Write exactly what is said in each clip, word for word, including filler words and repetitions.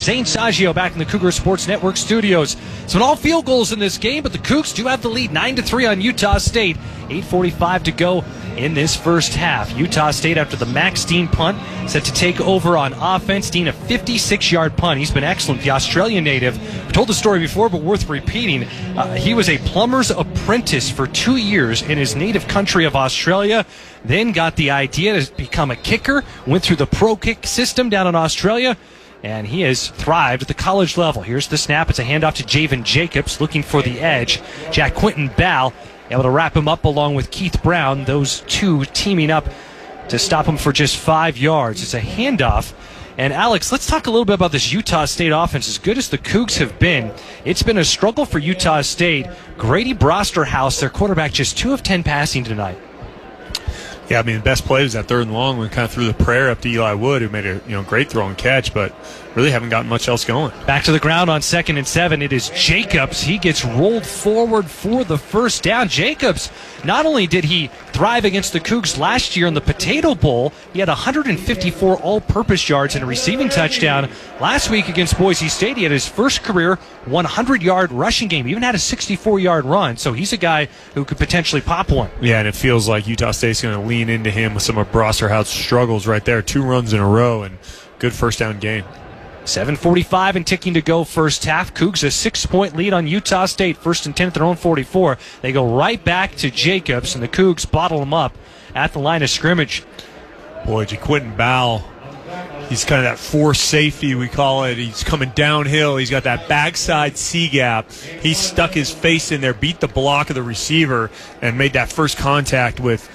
Zane Saggio back in the Cougar Sports Network studios. So all field goals in this game, but the Cougs do have the lead, nine to three on Utah State. eight forty-five to go in this first half. Utah State, after the Max Dean punt, set to take over on offense. Dean, a fifty-six-yard punt. He's been excellent. The Australian native. I've told the story before, but worth repeating. Uh, he was a plumber's apprentice for two years in his native country of Australia. Then got the idea to become a kicker. Went through the pro kick system down in Australia. And he has thrived at the college level. Here's the snap. It's a handoff to Javen Jacobs, looking for the edge. Jack Quinton Ball able to wrap him up along with Keith Brown. Those two teaming up to stop him for just five yards. It's a handoff. And Alex, let's talk a little bit about this Utah State offense. As good as the Cougs have been, it's been a struggle for Utah State. Grady Brosterhouse, their quarterback, just two of ten passing tonight. Yeah, I mean, the best play was that third and long when we kind of threw the prayer up to Eli Wood, who made a you know great throw and catch, but really haven't gotten much else going. Back to the ground on second and seven. It is Jacobs. He gets rolled forward for the first down. Jacobs, not only did he thrive against the Cougs last year in the Potato Bowl, he had one hundred fifty-four all-purpose yards and a receiving touchdown. Last week against Boise State, he had his first career one hundred-yard rushing game. He even had a sixty-four-yard run, so he's a guy who could potentially pop one. Yeah, and it feels like Utah State's going to lean into him with some of Brosterhouse's struggles right there. Two runs in a row and good first down gain. seven forty-five and ticking to go first half. Cougs a six-point lead on Utah State. First and ten at their own forty-four. They go right back to Jacobs, and the Cougs bottle him up at the line of scrimmage. Boy, Jaquinton Ball, he's kind of that force safety, we call it. He's coming downhill. He's got that backside C-gap. He stuck his face in there, beat the block of the receiver, and made that first contact with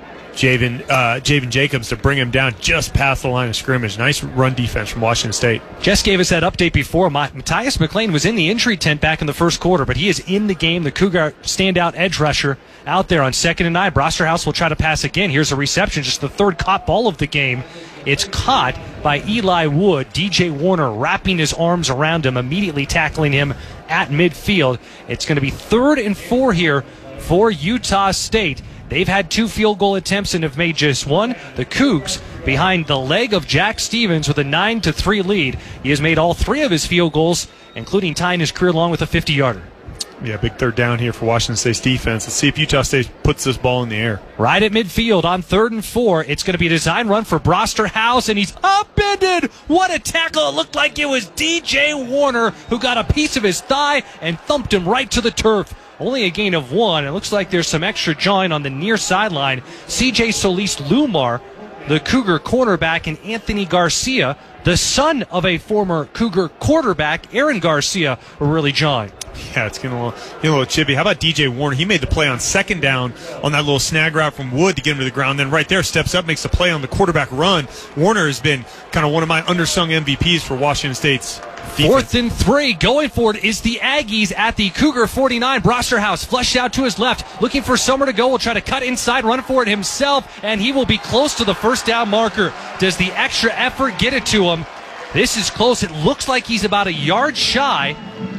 Javen, uh, Javen Jacobs to bring him down just past the line of scrimmage. Nice run defense from Washington State. Jess gave us that update before. Matthias McLean was in the injury tent back in the first quarter, but he is in the game. The Cougar standout edge rusher out there on second and nine. Brosterhouse will try to pass again. Here's a reception, just the third caught ball of the game. It's caught by Eli Wood. D J Warner wrapping his arms around him, immediately tackling him at midfield. It's going to be third and four here for Utah State. They've had two field goal attempts and have made just one. The Cougs behind the leg of Jack Stevens with a nine to three lead. He has made all three of his field goals, including tying his career along with a fifty-yarder. Yeah, big third down here for Washington State's defense. Let's see if Utah State puts this ball in the air. Right at midfield on third and four. It's going to be a design run for Brosterhouse, and he's upended. What a tackle. It looked like it was D J Warner who got a piece of his thigh and thumped him right to the turf. Only a gain of one. It looks like there's some extra jawing on the near sideline. C J Solis-Lumar, the Cougar cornerback, and Anthony Garcia, the son of a former Cougar quarterback, Aaron Garcia, were really jawing. Yeah, it's getting a little, getting a little chippy. How about D J Warner? He made the play on second down on that little snag route from Wood to get him to the ground. Then right there, steps up, makes the play on the quarterback run. Warner has been kind of one of my undersung M V Ps for Washington State's defense. Fourth and three. Going for it is the Aggies at the Cougar forty-nine. Brosterhouse flushed out to his left, looking for somewhere to go. Will try to cut inside, run for it himself, and he will be close to the first down marker. Does the extra effort get it to him? This is close. It looks like he's about a yard shy.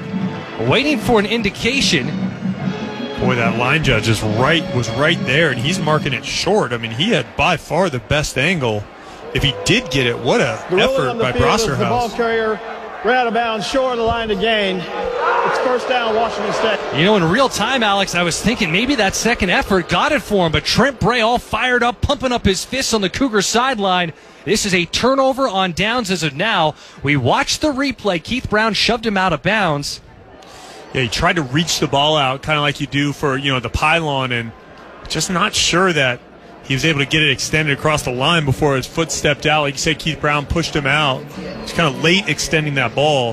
Waiting for an indication. Boy, that line judge is right was right there, and he's marking it short. I mean, he had by far the best angle. If he did get it, what a effort by Brosterhouse. The ball carrier ran out of bounds, short of the line to gain. It's first down, Washington State. You know, in real time, Alex, I was thinking maybe that second effort got it for him, but Trent Bray all fired up, pumping up his fists on the Cougar sideline. This is a turnover on downs as of now. We watched the replay. Keith Brown shoved him out of bounds. Yeah, he tried to reach the ball out, kind of like you do for, you know, the pylon, and just not sure that he was able to get it extended across the line before his foot stepped out. Like you said, Keith Brown pushed him out. He's kind of late extending that ball.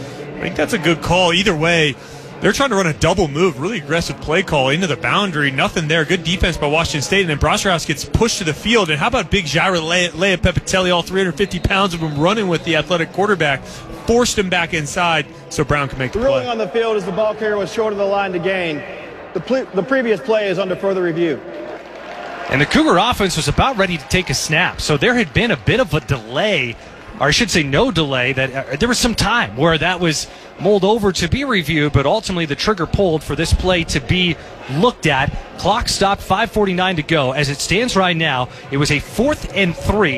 I think that's a good call. Either way, they're trying to run a double move, really aggressive play call into the boundary. Nothing there. Good defense by Washington State. And then Brosterhouse gets pushed to the field. And how about big Jaira Leia Pepitelli, all three hundred fifty pounds of him running with the athletic quarterback, forced him back inside so Brown can make the, the play. ruling on the field is the ball carrier was short of the line to gain. The, ple- the previous play is under further review. And the Cougar offense was about ready to take a snap. So there had been a bit of a delay, or I should say no delay, that uh, there was some time where that was mulled over to be reviewed, but ultimately the trigger pulled for this play to be looked at. Clock stopped, five forty-nine to go. As it stands right now, it was a fourth and three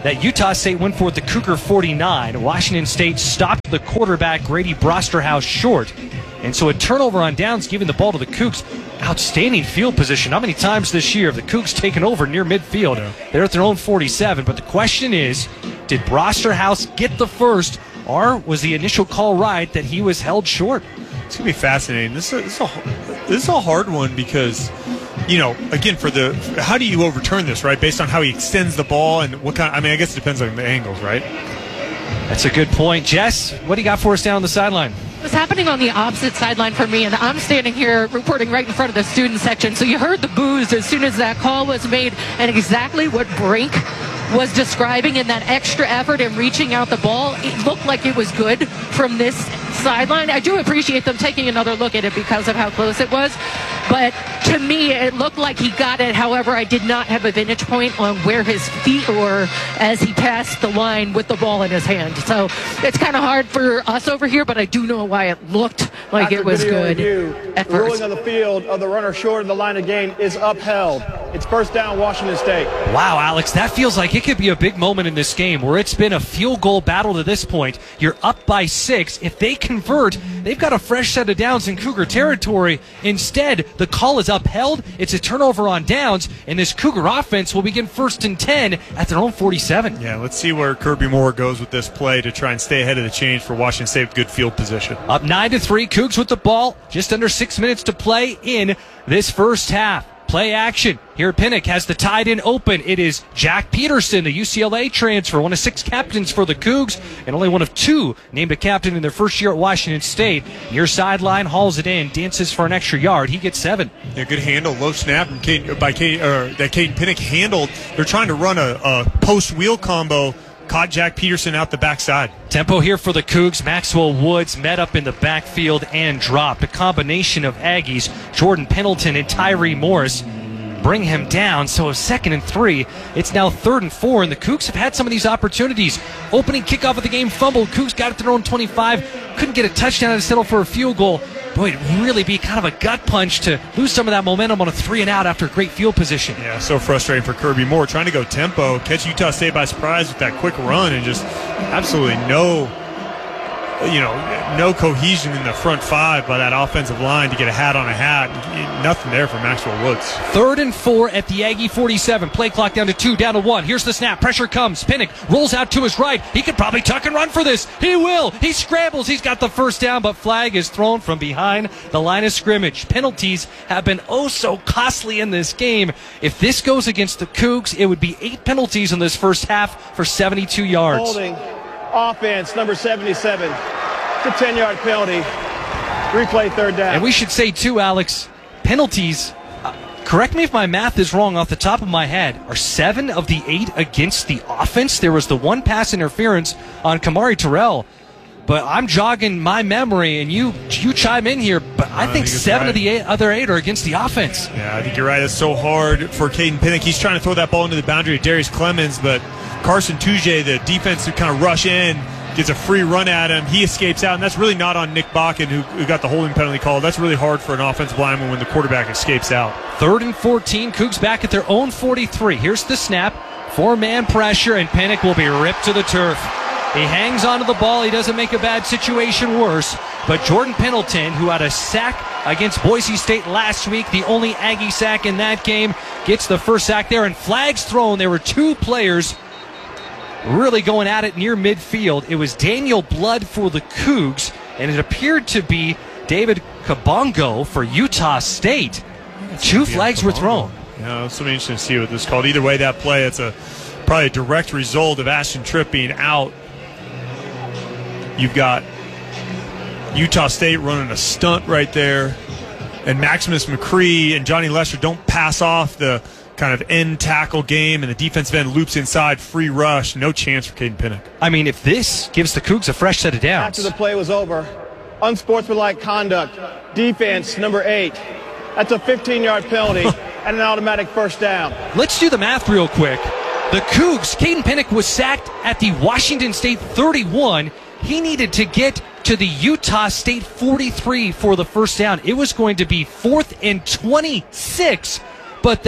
that Utah State went for the Cougar forty-nine. Washington State stopped the quarterback Grady Brosterhouse short. And so a turnover on downs, giving the ball to the Cougs. Outstanding field position. How many times this year have the Cougs taken over near midfield? Yeah. They're at their own forty-seven. But the question is, did Brosterhouse get the first, or was the initial call right that he was held short? It's going to be fascinating. This is, a, this, is a, this is a hard one because, you know, again, for the how do you overturn this, right? Based on how he extends the ball and what kind. I mean, I guess it depends on the angles, right? That's a good point. Jess, what do you got for us down on the sideline? It was happening on the opposite sideline for me, and I'm standing here reporting right in front of the student section. So you heard the boos as soon as that call was made, and exactly what Brink was describing in that extra effort in reaching out the ball. It looked like it was good from this sideline. I do appreciate them taking another look at it because of how close it was. But to me, it looked like he got it. However, I did not have a vantage point on where his feet were as he passed the line with the ball in his hand. So it's kind of hard for us over here, but I do know why it looked like After it was good review, at the ruling first. on the field of the runner short of the line of gain is upheld. It's first down, Washington State. Wow, Alex, that feels like it could be a big moment in this game where it's been a field goal battle to this point. You're up by six. If they convert, they've got a fresh set of downs in Cougar territory. Instead, the call is upheld. It's a turnover on downs, and this Cougar offense will begin first and ten at their own forty-seven. Yeah, let's see where Kirby Moore goes with this play to try and stay ahead of the change for Washington State with good field position. Up nine to three, Cougs with the ball. Just under six minutes to play in this first half. Play action. Here Pinnock has the tight end open. It is Jack Peterson, the U C L A transfer, one of six captains for the Cougs, and only one of two named a captain in their first year at Washington State. Near sideline, hauls it in, dances for an extra yard. He gets seven. Yeah, good handle, low snap and Kate, by Kate, or that Caden Pinnock handled. They're trying to run a, a post wheel combo. Caught Jack Peterson out the backside. Tempo here for the Cougs. Maxwell Woods met up in the backfield and dropped. A combination of Aggies, Jordan Pendleton and Tyree Morris, bring him down. So a second and three. It's now third and four, and the Cougs have had some of these opportunities. Opening kickoff of the game fumbled. Cougs got it to their own twenty-five. Couldn't get a touchdown to settle for a field goal. Boy, it'd really be kind of a gut punch to lose some of that momentum on a three and out after great field position. Yeah, so frustrating for Kirby Moore. Trying to go tempo, catch Utah State by surprise with that quick run, and just absolutely no, you know, no cohesion in the front five by that offensive line to get a hat on a hat. Nothing there for Maxwell Woods. Third and four at the Aggie forty-seven. Play clock down to two, down to one. Here's the snap. Pressure comes. Pinnock rolls out to his right. He could probably tuck and run for this. He will. He scrambles. He's got the first down, but flag is thrown from behind the line of scrimmage. Penalties have been oh so costly in this game. If this goes against the Cougs, it would be eight penalties in this first half for seventy-two yards. Holding offense, number seventy-seven. It's a ten-yard penalty. Replay third down. And we should say, too, Alex, penalties, uh, correct me if my math is wrong off the top of my head, are seven of the eight against the offense. There was the one pass interference on Kamari Terrell. But I'm jogging my memory, and you you chime in here, but I, I think, think seven right. of the eight, other eight are against the offense. Yeah, I think you're right. It's so hard for Caden Pinnock. He's trying to throw that ball into the boundary of Darius Clemens, but Carson Tuje, the defensive kind of rush in, gets a free run at him. He escapes out, and that's really not on Nick Bakken, who, who got the holding penalty call. That's really hard for an offensive lineman when the quarterback escapes out. Third and fourteen, Cougs back at their own forty-three. Here's the snap. Four-man pressure, and Pinnock will be ripped to the turf. He hangs onto the ball. He doesn't make a bad situation worse. But Jordan Pendleton, who had a sack against Boise State last week, the only Aggie sack in that game, gets the first sack there, and flags thrown. There were two players really going at it near midfield. It was Daniel Blood for the Cougs, and it appeared to be David Kabongo for Utah State. Two flags were thrown. Yeah, it's something interesting to see what this is called. Either way, that play, it's a probably a direct result of Ashton Tripp being out. You've got Utah State running a stunt right there, and Maximus McCree and Johnny Lester don't pass off the kind of end tackle game, and the defensive end loops inside, free rush, no chance for Caden Pinnock. I mean, if this gives the Cougs a fresh set of downs. After the play was over, unsportsmanlike conduct, defense number eight. That's a fifteen-yard penalty and an automatic first down. Let's do the math real quick. The Cougs, Caden Pinnock was sacked at the Washington State thirty-one. He needed to get to the Utah State forty-three for the first down. It was going to be fourth and twenty-six, but that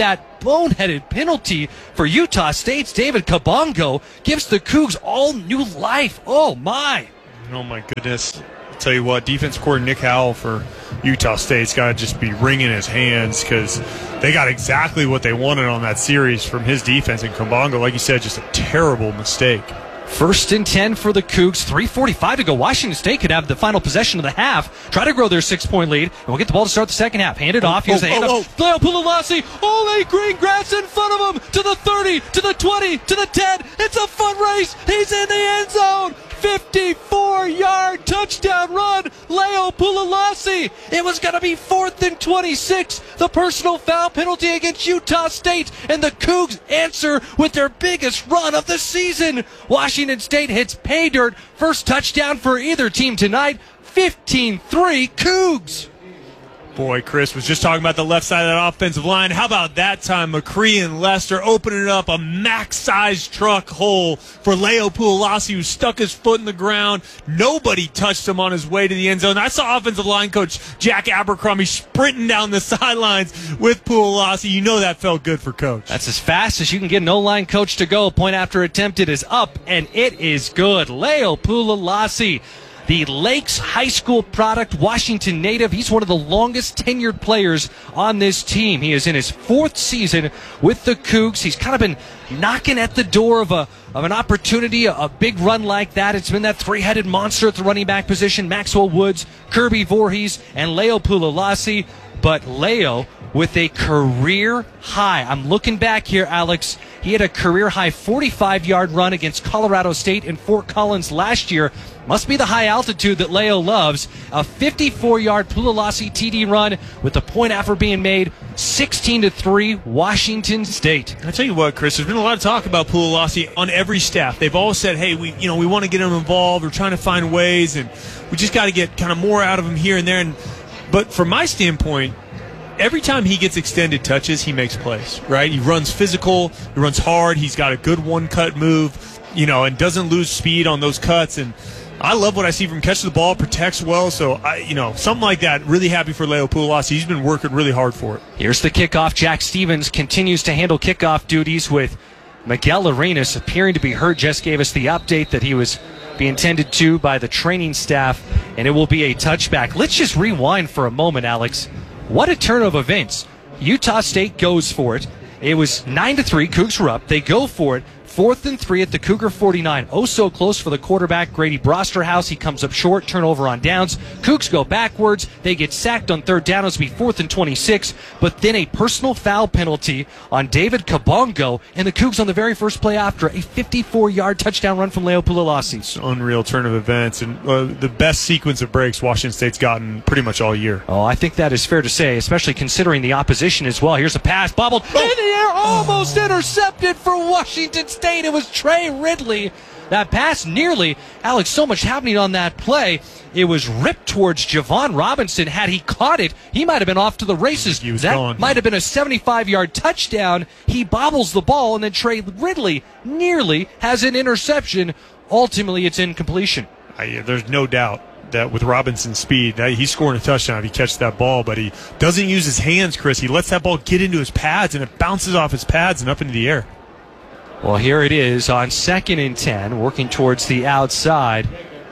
boneheaded penalty for Utah State's David Kabongo gives the Cougs all new life. Oh, my. Oh, my goodness. I'll tell you what, defense coordinator Nick Howell for Utah State's got to just be wringing his hands because they got exactly what they wanted on that series from his defense. And Kabongo, like you said, just a terrible mistake. First and ten for the Cougs. three forty-five to go. Washington State could have the final possession of the half. Try to grow their six-point lead. And we'll get the ball to start the second half. Hand it oh, off. Here's oh, the hand oh, off. Leo Pulalasi. Ole Greengrass in front of him. To the thirty. To the twenty. To the ten. It's a foot race. He's in the end zone. fifty-four-yard touchdown run. Leo Pulalasi. It was going to be fourth and twenty-six. The personal foul penalty against Utah State. And the Cougs answer with their biggest run of the season. Washington State hits pay dirt. First touchdown for either team tonight. fifteen three Cougs. Boy, Chris was just talking about the left side of that offensive line. How about that time? McCree and Lester opening up a max-sized truck hole for Leo Pulalasi, who stuck his foot in the ground. Nobody touched him on his way to the end zone. I saw offensive line coach Jack Abercrombie sprinting down the sidelines with Pulalasi. You know that felt good for coach. That's as fast as you can get an O-line coach to go. Point after attempt, it is up, and it is good. Leo Pulalasi, the Lakes High School product, Washington native. He's one of the longest tenured players on this team. He is in his fourth season with the Cougs. He's kind of been knocking at the door of a of an opportunity, a, a big run like that. It's been that three-headed monster at the running back position, Maxwell Woods, Kirby Voorhees, and Leo Pulalasi. But Leo with a career high. I'm looking back here, Alex. He had a career high forty-five-yard run against Colorado State in Fort Collins last year. Must be the high altitude that Leo loves. A fifty-four-yard Pulalasi T D run with the point after being made. sixteen to three Washington State. I tell you what, Chris, there's been a lot of talk about Pulalasi on every staff. They've all said, hey, we you know we want to get him involved. We're trying to find ways, and we just got to get kind of more out of him here and there. And, but from my standpoint, every time he gets extended touches, he makes plays, right? He runs physical, he runs hard, he's got a good one-cut move, you know, and doesn't lose speed on those cuts. And I love what I see from him. Catches the ball, protects well. So, I, you know, something like that. Really happy for Leo Pulalasi. He's been working really hard for it. Here's the kickoff. Jack Stevens continues to handle kickoff duties with Miguel Arenas appearing to be hurt. Just gave us the update that he was being tended to by the training staff, and it will be a touchback. Let's just rewind for a moment, Alex. What a turn of events. Utah State goes for it. It was nine to three. Cougs were up. They go for it. Fourth and three at the Cougar forty-nine. Oh, so close for the quarterback, Grady Brosterhouse. He comes up short. Turnover on downs. Cougs go backwards. They get sacked on third down. It'll be fourth and twenty-six. But then a personal foul penalty on David Kabongo. And the Cougs on the very first play after a fifty-four-yard touchdown run from Leo Pulalasi. It's an unreal turn of events. And uh, the best sequence of breaks Washington State's gotten pretty much all year. Oh, I think that is fair to say, especially considering the opposition as well. Here's a pass. Bobbled oh. in the air. Almost oh. intercepted for Washington State. It was Trey Ridley. That pass nearly, Alex, so much happening on that play. It was ripped towards Javon Robinson. Had he caught it, he might have been off to the races. He was that gone. might have been a seventy-five-yard touchdown. He bobbles the ball, and then Trey Ridley nearly has an interception. Ultimately, it's incompletion. I, there's no doubt that with Robinson's speed, that he's scoring a touchdown if he catches that ball, but he doesn't use his hands, Chris. He lets that ball get into his pads, and it bounces off his pads and up into the air. Well, here it is on second and ten, working towards the outside.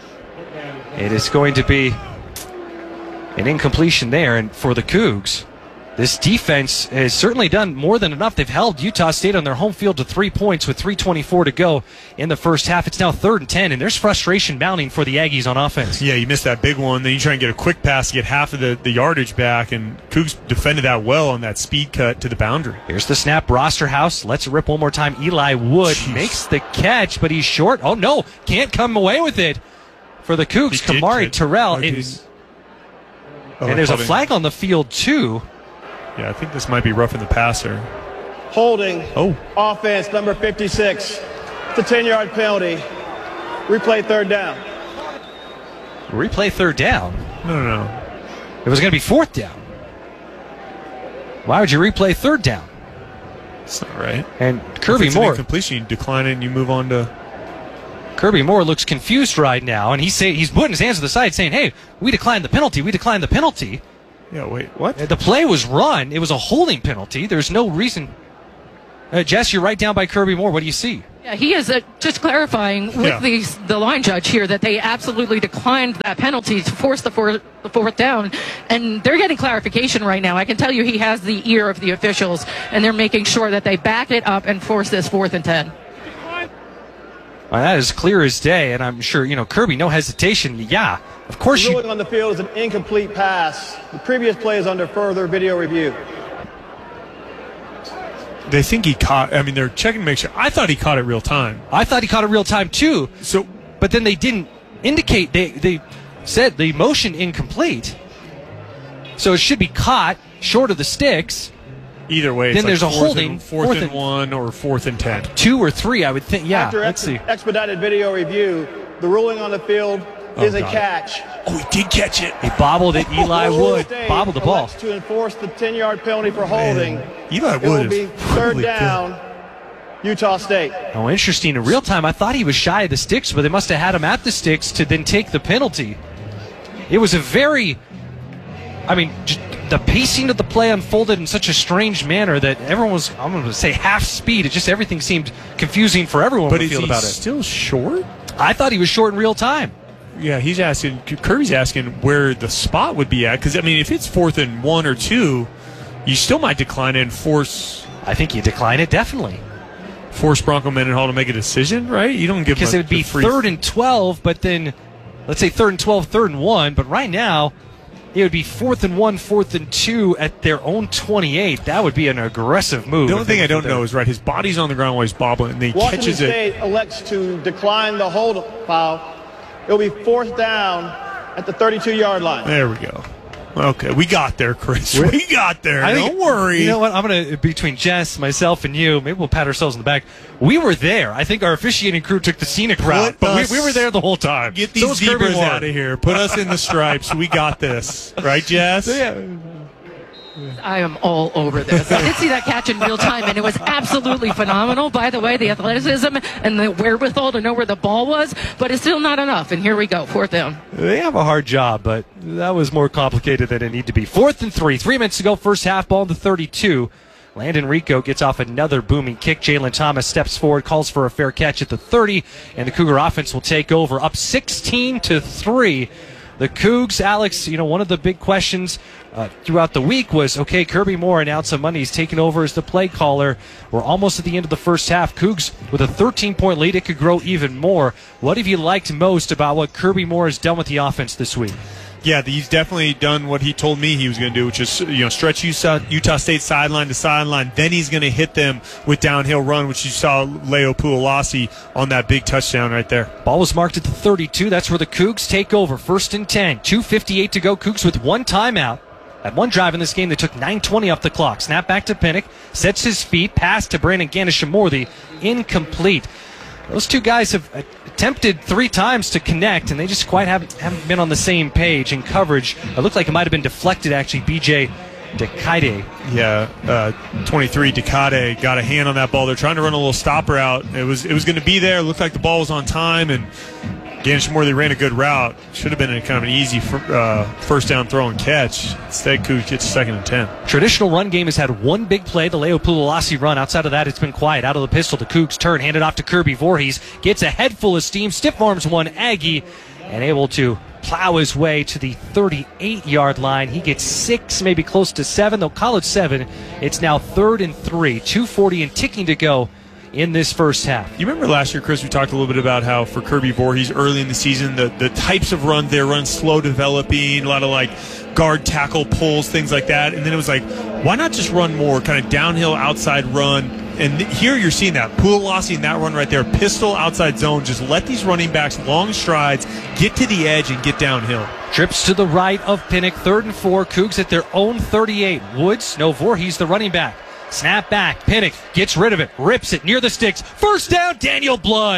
It is going to be an incompletion there, and for the Cougs, this defense has certainly done more than enough. They've held Utah State on their home field to three points with three twenty-four to go in the first half. It's now third and ten, and there's frustration mounting for the Aggies on offense. Yeah, you missed that big one. Then you try and get a quick pass to get half of the, the yardage back, and Cougs defended that well on that speed cut to the boundary. Here's the snap. Brosterhouse lets it rip one more time. Eli Wood Jeez. makes the catch, but he's short. Oh, no, can't come away with it for the Cougs. Kamari Terrell. It is, oh, and there's a flag on the field, too. Yeah, I think this might be roughing the passer. Holding. Oh. Offense, number fifty-six. It's a ten-yard penalty. Replay third down. Replay third down? No, no, no. It was going to be fourth down. Why would you replay third down? That's not right. And Kirby if it's Moore. An incompletion, you decline it and you move on to. Kirby Moore looks confused right now, and he's say, he's putting his hands to the side saying, hey, we declined the penalty. We declined the penalty. Yeah, wait, what? The play was run. It was a holding penalty. There's no reason. Uh, Jess, you're right down by Kirby Moore. What do you see? Yeah, he is uh, just clarifying with Yeah. the, the line judge here that they absolutely declined that penalty to force the fourth, the fourth down. And they're getting clarification right now. I can tell you he has the ear of the officials, and they're making sure that they back it up and force this fourth and ten. Well, that is clear as day, and I'm sure, you know, Kirby, no hesitation. Yeah, of course The you. ruling on the field is an incomplete pass. The previous play is under further video review. They think he caught. I mean, they're checking to make sure. I thought he caught it real time. I thought he caught it real time too. So, But then they didn't indicate. They they said the motion incomplete. So it should be caught short of the sticks. either way, it's Then like there's a fourth holding, and, fourth, fourth and, and- one or fourth and ten. Two or three, I would think. Yeah, After let's ex- see. expedited video review, the ruling on the field is a God. catch. Oh, he did catch it. He bobbled it. Eli Wood State bobbled the ball. elects to enforce the ten-yard penalty for holding. Eli It will Wood be is third really good. down, Utah State. Oh, interesting. In real time, I thought he was shy of the sticks, but they must have had him at the sticks to then take the penalty. It was a very, I mean, j- the pacing of the play unfolded in such a strange manner that everyone was, I'm going to say half speed. It just, everything seemed confusing for everyone But on the is field he about it. still short? I thought he was short in real time. Yeah, he's asking. Kirby's asking where the spot would be at. Because, I mean, if it's fourth and one or two, you still might decline it and force I think you decline it, definitely. force Bronco Mendenhall to make a decision, right? You don't give Because him it a, would be the free third and twelve, but then, let's say third and twelve, third and one, but right now, it would be fourth and one, fourth and two at their own twenty-eight. That would be an aggressive move. The only if thing they I don't were know there. is, right, his body's on the ground while he's bobbling, and he Washington catches it. State elects to decline the hold foul. It'll be fourth down at the thirty-two-yard line. There we go. Okay, we got there, Chris. We got there. I Don't think- worry. You know what? I'm going to, between Jess, myself, and you, maybe we'll pat ourselves in the back. We were there. I think our officiating crew took the scenic route, but us- we, we were there the whole time. Get So these was Kirby zebras Moore. out of here. Put us in the stripes. We got this. Right, Jess? I am all over this. I did see that catch in real time, and it was absolutely phenomenal. By the way, the athleticism and the wherewithal to know where the ball was, but it's still not enough. And here we go, fourth down. They have a hard job, but that was more complicated than it needed to be. Fourth and three. Three minutes to go, first half, ball in the thirty-two. Landon Rico gets off another booming kick. Jalen Thomas steps forward, calls for a fair catch at the thirty, and the Cougar offense will take over, up sixteen to three. The Cougs, Alex, you know, one of the big questions uh, throughout the week was, okay, Kirby Moore announced on Monday he's taking over as the play caller. We're almost at the end of the first half. Cougs with a thirteen-point lead. It could grow even more. What have you liked most about what Kirby Moore has done with the offense this week? Yeah, he's definitely done what he told me he was going to do, which is, you know, stretch Utah, Utah State sideline to sideline. Then he's going to hit them with downhill run, which you saw Leo Puolasi on that big touchdown right there. Ball was marked at the thirty-two. That's where the Cougs take over. First and ten. two fifty-eight to go. Cougs with one timeout. At one drive in this game, they took nine twenty off the clock. Snap back to Pinnock. Sets his feet. Pass to Brandon Ganesha-Morthy. Incomplete. Those two guys have attempted three times to connect, and they just quite haven't, haven't been on the same page in coverage. It looked like it might have been deflected, actually. B J Decade. Yeah, uh, twenty-three, Decade got a hand on that ball. They're trying to run a little stopper out. It was it was going to be there. It looked like the ball was on time, and Ganesha-Morthy ran a good route. Should have been a kind of an easy fir- uh, first down throw and catch. Instead, Cougs gets second and ten. Traditional run game has had one big play, the Leo Puolasi run. Outside of that, it's been quiet. Out of the pistol, the Cougs turn, hand it off to Kirby Voorhees. Gets a head full of steam, stiff arms one Aggie, and able to plow his way to the thirty-eight-yard line. He gets six, maybe close to seven. They'll call it seven. It's now third and three. two forty and ticking to go in this first half. You remember last year, Chris, we talked a little bit about how for Kirby Voorhees early in the season, the, the types of runs they're running, slow developing, a lot of like guard tackle pulls, things like that. And then it was like, why not just run more kind of downhill outside run? And th- here you're seeing that. Puolasi in that run right there, pistol outside zone. Just let these running backs long strides, get to the edge and get downhill. Trips to the right of Pinnock. Third and four. Cougs at their own thirty-eight. Woods, no, Voorhees, the running back. Snap back. Pinnock gets rid of it. Rips it near the sticks. First down, Daniel Blood.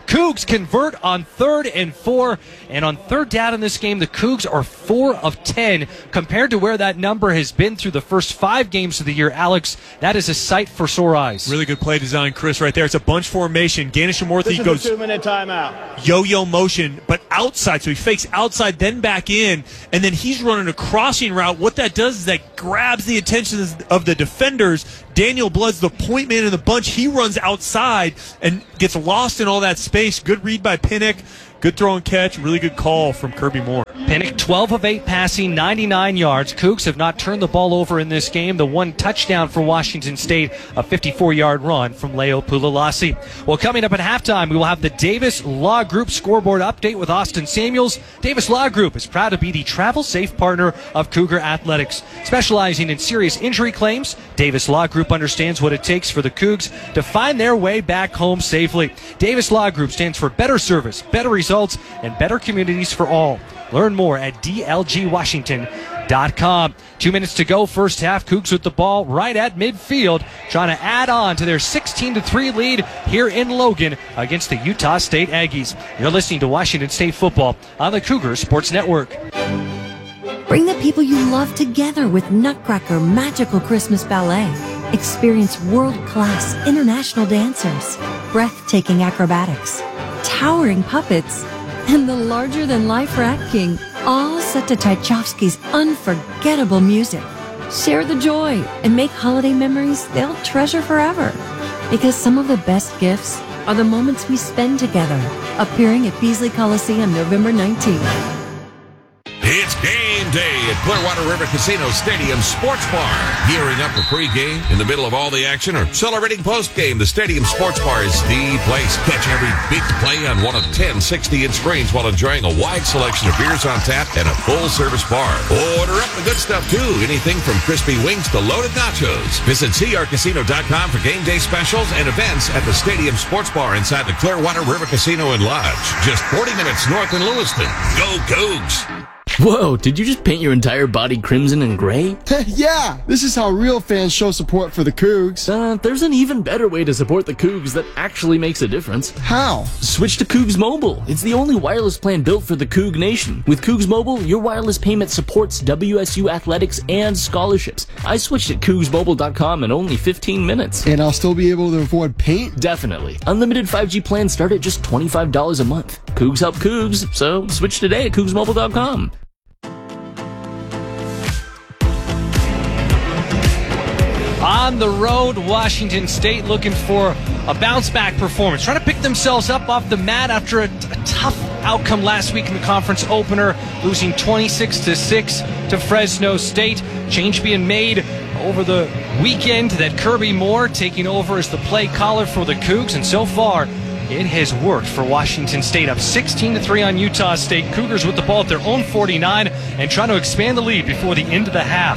Cougs convert on third and four, and on third down in this game, the Cougs are four of ten compared to where that number has been through the first five games of the year. Alex, that is a sight for sore eyes. Really good play design, Chris, right there. It's a bunch formation. Ganesha-Morthy goes This is a two-minute timeout. Yo-yo motion, but outside. So he fakes outside, then back in, and then he's running a crossing route. What that does is that grabs the attention of the defenders. Daniel Blood's the point man in the bunch. He runs outside and gets lost in all that space. Good read by Pinnock. Good throw and catch. Really good call from Kirby Moore. Pinnock, twelve of eight passing, ninety-nine yards. Cougs have not turned the ball over in this game. The one touchdown for Washington State, a fifty-four-yard run from Leo Pulalasi. Well, coming up at halftime, we will have the Davis Law Group scoreboard update with Austin Samuels. Davis Law Group is proud to be the travel-safe partner of Cougar Athletics. Specializing in serious injury claims, Davis Law Group understands what it takes for the Cougs to find their way back home safely. Davis Law Group stands for better service, better results, and better communities for all. Learn more at D L G Washington dot com. Two minutes to go, first half. Cougs with the ball right at midfield, trying to add on to their sixteen to three lead here in Logan against the Utah State Aggies. You're listening to Washington State football on the Cougar Sports Network. Bring the people you love together with Nutcracker Magical Christmas Ballet. Experience world-class international dancers, breathtaking acrobatics, towering puppets, and the larger-than-life Rat King, all set to Tchaikovsky's unforgettable music. Share the joy and make holiday memories they'll treasure forever. Because some of the best gifts are the moments we spend together. Appearing at Beasley Coliseum November nineteenth. It's game day at Clearwater River Casino Stadium Sports Bar. Gearing up for pregame in the middle of all the action or celebrating postgame, the Stadium Sports Bar is the place. Catch every big play on one of ten sixty-inch screens while enjoying a wide selection of beers on tap and a full-service bar. Order up the good stuff, too. Anything from crispy wings to loaded nachos. Visit C R casino dot com for game day specials and events at the Stadium Sports Bar inside the Clearwater River Casino and Lodge. Just forty minutes north in Lewiston. Go Cougs! Whoa, did you just paint your entire body crimson and gray? Yeah, this is how real fans show support for the Cougs. Uh, there's an even better way to support the Cougs that actually makes a difference. How? Switch to Cougs Mobile. It's the only wireless plan built for the Coug Nation. With Cougs Mobile, your wireless payment supports W S U athletics and scholarships. I switched at Cougs Mobile dot com in only fifteen minutes. And I'll still be able to afford paint? Definitely. Unlimited five G plans start at just twenty-five dollars a month. Cougs help Cougs, so switch today at Cougs Mobile dot com. On the road, Washington State looking for a bounce-back performance, trying to pick themselves up off the mat after a, a tough outcome last week in the conference opener, losing twenty-six to six to Fresno State. Change being made over the weekend, that Kirby Moore taking over as the play caller for the Cougs, and so far it has worked for Washington State, up sixteen to three on Utah State. Cougars with the ball at their own forty-nine and trying to expand the lead before the end of the half.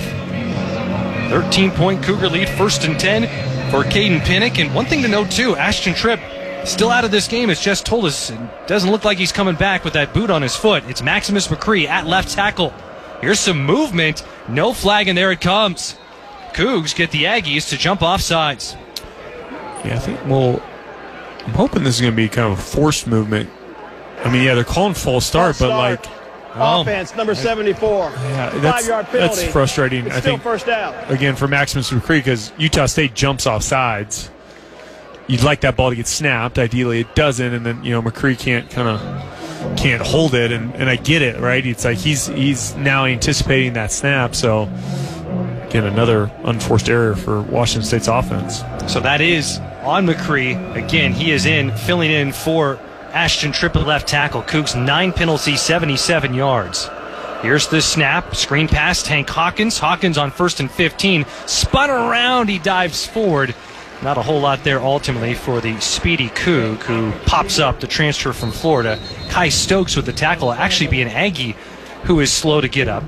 thirteen-point Cougar lead, first and ten for Caden Pinnock. And one thing to note, too, Ashton Tripp still out of this game. It's just told us it doesn't look like he's coming back with that boot on his foot. It's Maximus McCree at left tackle. Here's some movement. No flag, and there it comes. Cougs get the Aggies to jump off sides. Yeah, I think, well, I'm hoping this is going to be kind of a forced movement. I mean, yeah, they're calling false start, but like... Offense, number seventy-four. Yeah, that's, Five-yard penalty. that's frustrating. It's I still think, first down. Again, for Maximus McCree, because Utah State jumps off sides. You'd like that ball to get snapped. Ideally, it doesn't, and then you know McCree can't kind of can't hold it. And, and I get it, right? It's like he's he's now anticipating that snap. So again, another unforced error for Washington State's offense. So that is on McCree. Again, he is in, filling in for Ashton Tripp at left tackle. Cougs nine penalties, seventy-seven yards. Here's the snap. Screen pass, Tank Hawkins. Hawkins on first and fifteen. Spun around. He dives forward. Not a whole lot there ultimately for the speedy Coug, who pops up, the transfer from Florida. Kai Stokes with the tackle. Actually be an Aggie who is slow to get up.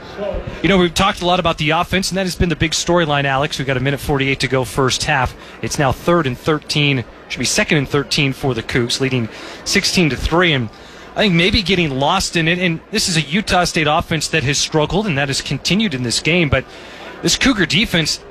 You know, we've talked a lot about the offense, and that has been the big storyline, Alex. We've got a minute forty-eight to go first half. It's now third and thirteen. Should be second and thirteen for the Cougs, leading sixteen to three. And I think maybe getting lost in it. And this is a Utah State offense that has struggled, and that has continued in this game. But this Cougar defense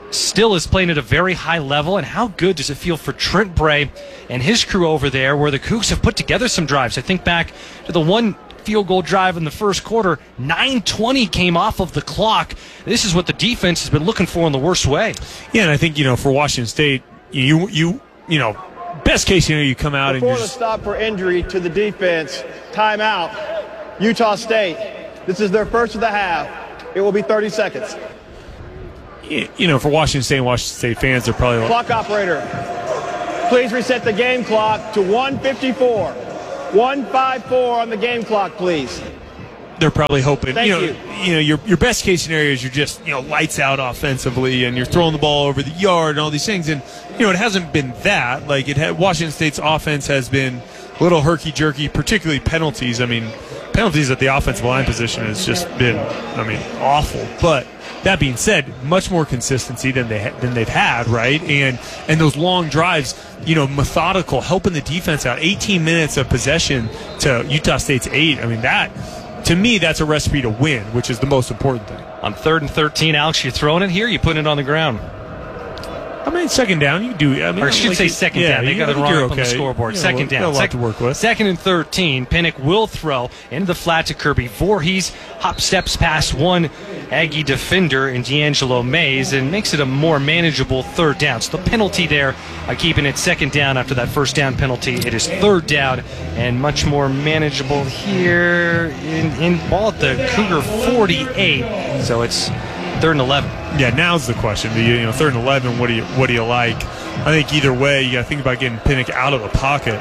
still is playing at a very high level, and how good does it feel for Trent Bray and his crew over there, where the Cougs have put together some drives. I think back to the one field goal drive in the first quarter, nine twenty came off of the clock. This is what the defense has been looking for in the worst way. Yeah, and I think, you know, for Washington State, you you you know, best case scenario, you come out Before and you the just... stop for injury to the defense, timeout, Utah State. This is their first of the half. It will be thirty seconds. You know, for Washington State and Washington State fans, they're probably like... Clock operator, please reset the game clock to one fifty-four. one fifty-four on the game clock, please. They're probably hoping, Thank you know, you. you know, your your best case scenario is you're just, you know, lights out offensively and you're throwing the ball over the yard and all these things. And, you know, it hasn't been that. Like, it had, Washington State's offense has been a little herky-jerky, particularly penalties. I mean, penalties at the offensive line position has just been, I mean, awful. But that being said, much more consistency than they ha- than they've had, right? And and those long drives, you know, methodical, helping the defense out. eighteen minutes of possession to Utah State's eight. I mean, that, to me, that's a recipe to win, which is the most important thing. On third and thirteen, Alex, you're throwing it here, you putting it on the ground. I mean, second down, you do. I mean, Or I should like say you- second yeah, down. They you- got I it think wrong you're up on the okay. scoreboard. Yeah, Second well, down. got a lot Sec- to work with. Second and thirteen. Pinnock will throw into the flat to Kirby Voorhees. Hop steps past one Aggie defender in D'Angelo Mays and makes it a more manageable third down. So the penalty there, uh, keeping it second down after that first down penalty. It is third down and much more manageable here in, in ball at the Cougar forty-eight. So it's third and eleven. Yeah, now's the question. Do you, you know, third and eleven, what do you what do you like? I think either way, you got to think about getting Pinnock out of the pocket.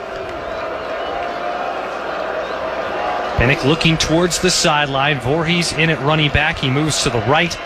Pinnock looking towards the sideline. Voorhees in at running back. He moves to the right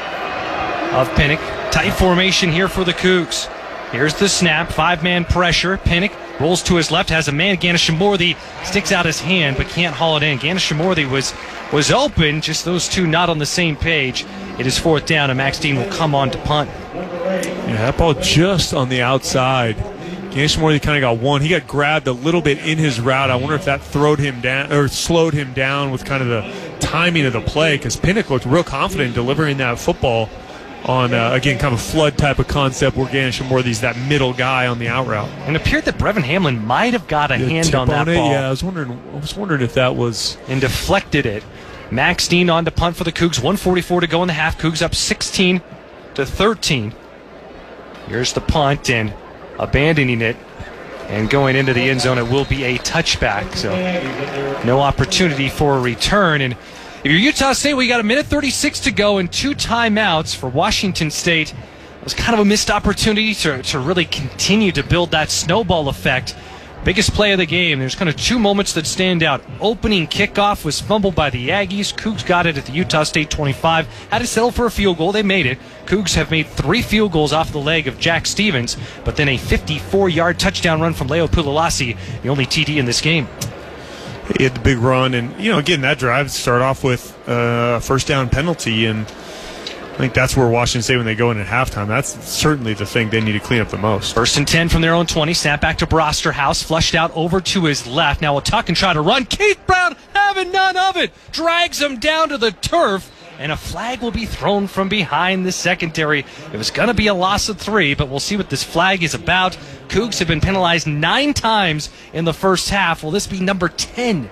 of Pinnock. Tight formation here for the Cougs. Here's the snap. Five-man pressure. Pinnock rolls to his left. Has a man. Ganashamorthy sticks out his hand but can't haul it in. Ganashamorthy was, was open. Just those two not on the same page. It is fourth down, and Max Dean will come on to punt. Yeah, that ball just on the outside. Ganashamorthy kind of got one. He got grabbed a little bit in his route. I wonder if that throwed him down or slowed him down with kind of the timing of the play, because Pinnock looked real confident in delivering that football on, uh, again, kind of a flood type of concept where Ganashamorthy's that middle guy on the out route. And it appeared that Brevin Hamlin might have got a The hand tip on that it, ball. Yeah, I was wondering. I was wondering if that was and deflected it. Max Dean on to punt for the Cougs. one forty-four to go in the half. Cougs up sixteen to thirteen. Here's the punt and abandoning it and going into the end zone. It will be a touchback. So no opportunity for a return. And if you're Utah State, we got a minute thirty-six to go and two timeouts for Washington State. It was kind of a missed opportunity to, to really continue to build that snowball effect. Biggest play of the game. There's kind of two moments that stand out. Opening kickoff was fumbled by the Aggies. Cougs got it at the Utah State twenty-five. Had to settle for a field goal. They made it. Cougs have made three field goals off the leg of Jack Stevens, but then a fifty-four-yard touchdown run from Leo Pulalasi, the only T D in this game. he had the big run, and you know, again, that drive start off with a first down penalty, and I think that's where Washington State, when they go in at halftime, that's certainly the thing they need to clean up the most. First and ten from their own twenty. Snap back to Brosterhouse. Flushed out over to his left. Now we'll tuck and try to run. Keith Brown having none of it. Drags him down to the turf. And a flag will be thrown from behind the secondary. It was going to be a loss of three, but we'll see what this flag is about. Cougs have been penalized nine times in the first half. Will this be number ten?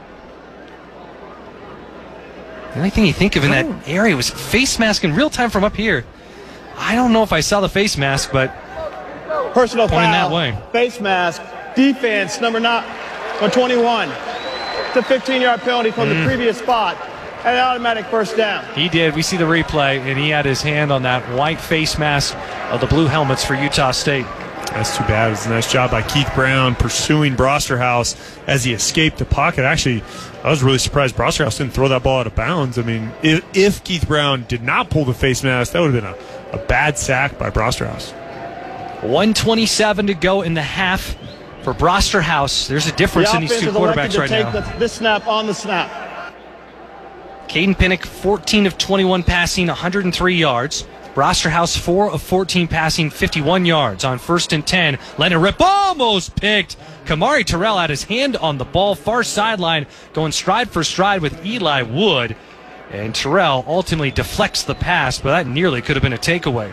The only thing you think of in that area was face mask in real time from up here. I don't know if I saw the face mask, but personal pointing foul, that way. Face mask, defense, number nine, or twenty-one. It's a fifteen-yard penalty from Mm. the previous spot, and an automatic first down. He did. We see the replay, and he had his hand on that white face mask of the blue helmets for Utah State. That's too bad. It was a nice job by Keith Brown pursuing Brosterhouse as he escaped the pocket. Actually, I was really surprised Brosterhouse didn't throw that ball out of bounds. I mean, if, if Keith Brown did not pull the face mask, that would have been a, a bad sack by Brosterhouse. one twenty-seven to go in the half for Brosterhouse. There's a difference The in these offense two is elected quarterbacks to right take now. the- this snap on the snap. Caden Pinnock, fourteen of twenty-one passing, one hundred three yards. Brosterhouse, four of fourteen passing, fifty-one yards. On first and ten, Leonard Rip almost picked. Kamari Terrell had his hand on the ball, far sideline, going stride for stride with Eli Wood. And Terrell ultimately deflects the pass, but that nearly could have been a takeaway.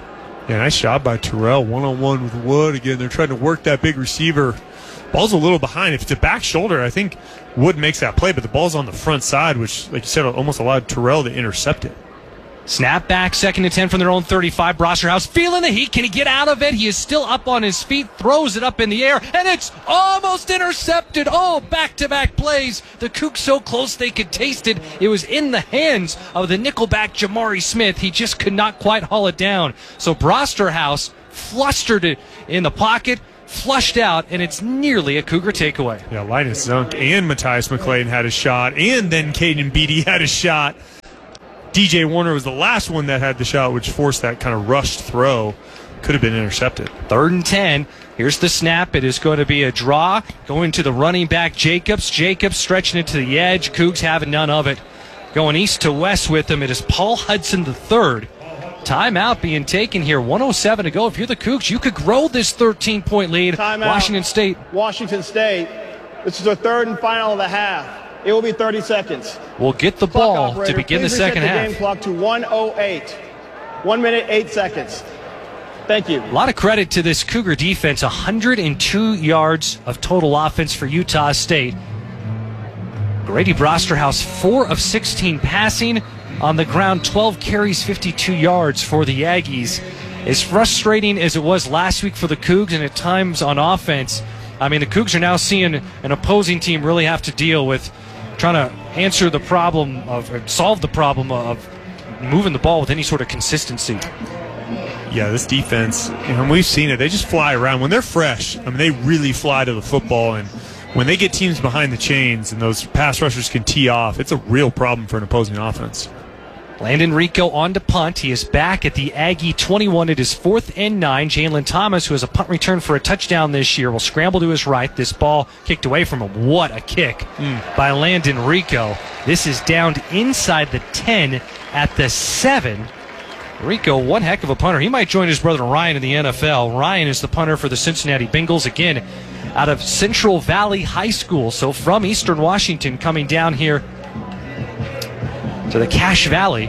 Yeah, nice job by Terrell, one-on-one with Wood. Again, they're trying to work that big receiver. Ball's a little behind. If it's a back shoulder, I think Wood makes that play, but the ball's on the front side, which, like you said, almost allowed Terrell to intercept it. Snap back, second and ten from their own thirty-five. Brosterhouse feeling the heat. Can he get out of it? He is still up on his feet, throws it up in the air, and it's almost intercepted. Oh, back-to-back plays. The Cougs so close they could taste it. It was in the hands of the nickelback Jamari Smith. He just could not quite haul it down. So Brosterhouse flustered it in the pocket, flushed out, and it's nearly a Cougar takeaway. Yeah, Linus Zunk and Matthias McClain had a shot, and then Caden Beatty had a shot. D J Warner was the last one that had the shot, which forced that kind of rushed throw. Could have been intercepted. Third and ten. Here's the snap. It is going to be a draw. Going to the running back, Jacobs. Jacobs stretching it to the edge. Cougs having none of it. Going east to west with them, it is Paul Hudson the third. Timeout being taken here. one oh seven to go. If you're the Cougs, you could grow this thirteen-point lead. Timeout. Washington State. Washington State. This is the third and final of the half. It will be thirty seconds. We'll get the Clock ball operator, to begin the please second reset half. the game clock to one oh eight. One minute, eight seconds. Thank you. A lot of credit to this Cougar defense. one hundred two yards of total offense for Utah State. Grady Brosterhouse, four of sixteen passing. On the ground, twelve carries, fifty-two yards for the Aggies. As frustrating as it was last week for the Cougs and at times on offense, I mean, the Cougs are now seeing an opposing team really have to deal with trying to answer the problem of, or solve the problem of moving the ball with any sort of consistency. Yeah, this defense, and we've seen it, they just fly around. When they're fresh, I mean, they really fly to the football, and when they get teams behind the chains and those pass rushers can tee off, it's a real problem for an opposing offense. Landon Rico on to punt. He is back at the Aggie twenty-one. It is fourth and nine. Jalen Thomas, who has a punt return for a touchdown this year, will scramble to his right. This ball kicked away from him. What a kick mm. by Landon Rico. This is downed inside the ten at the seven. Rico, one heck of a punter. He might join his brother Ryan in the N F L. Ryan is the punter for the Cincinnati Bengals, again, out of Central Valley High School. So from Eastern Washington, coming down here to the Cache Valley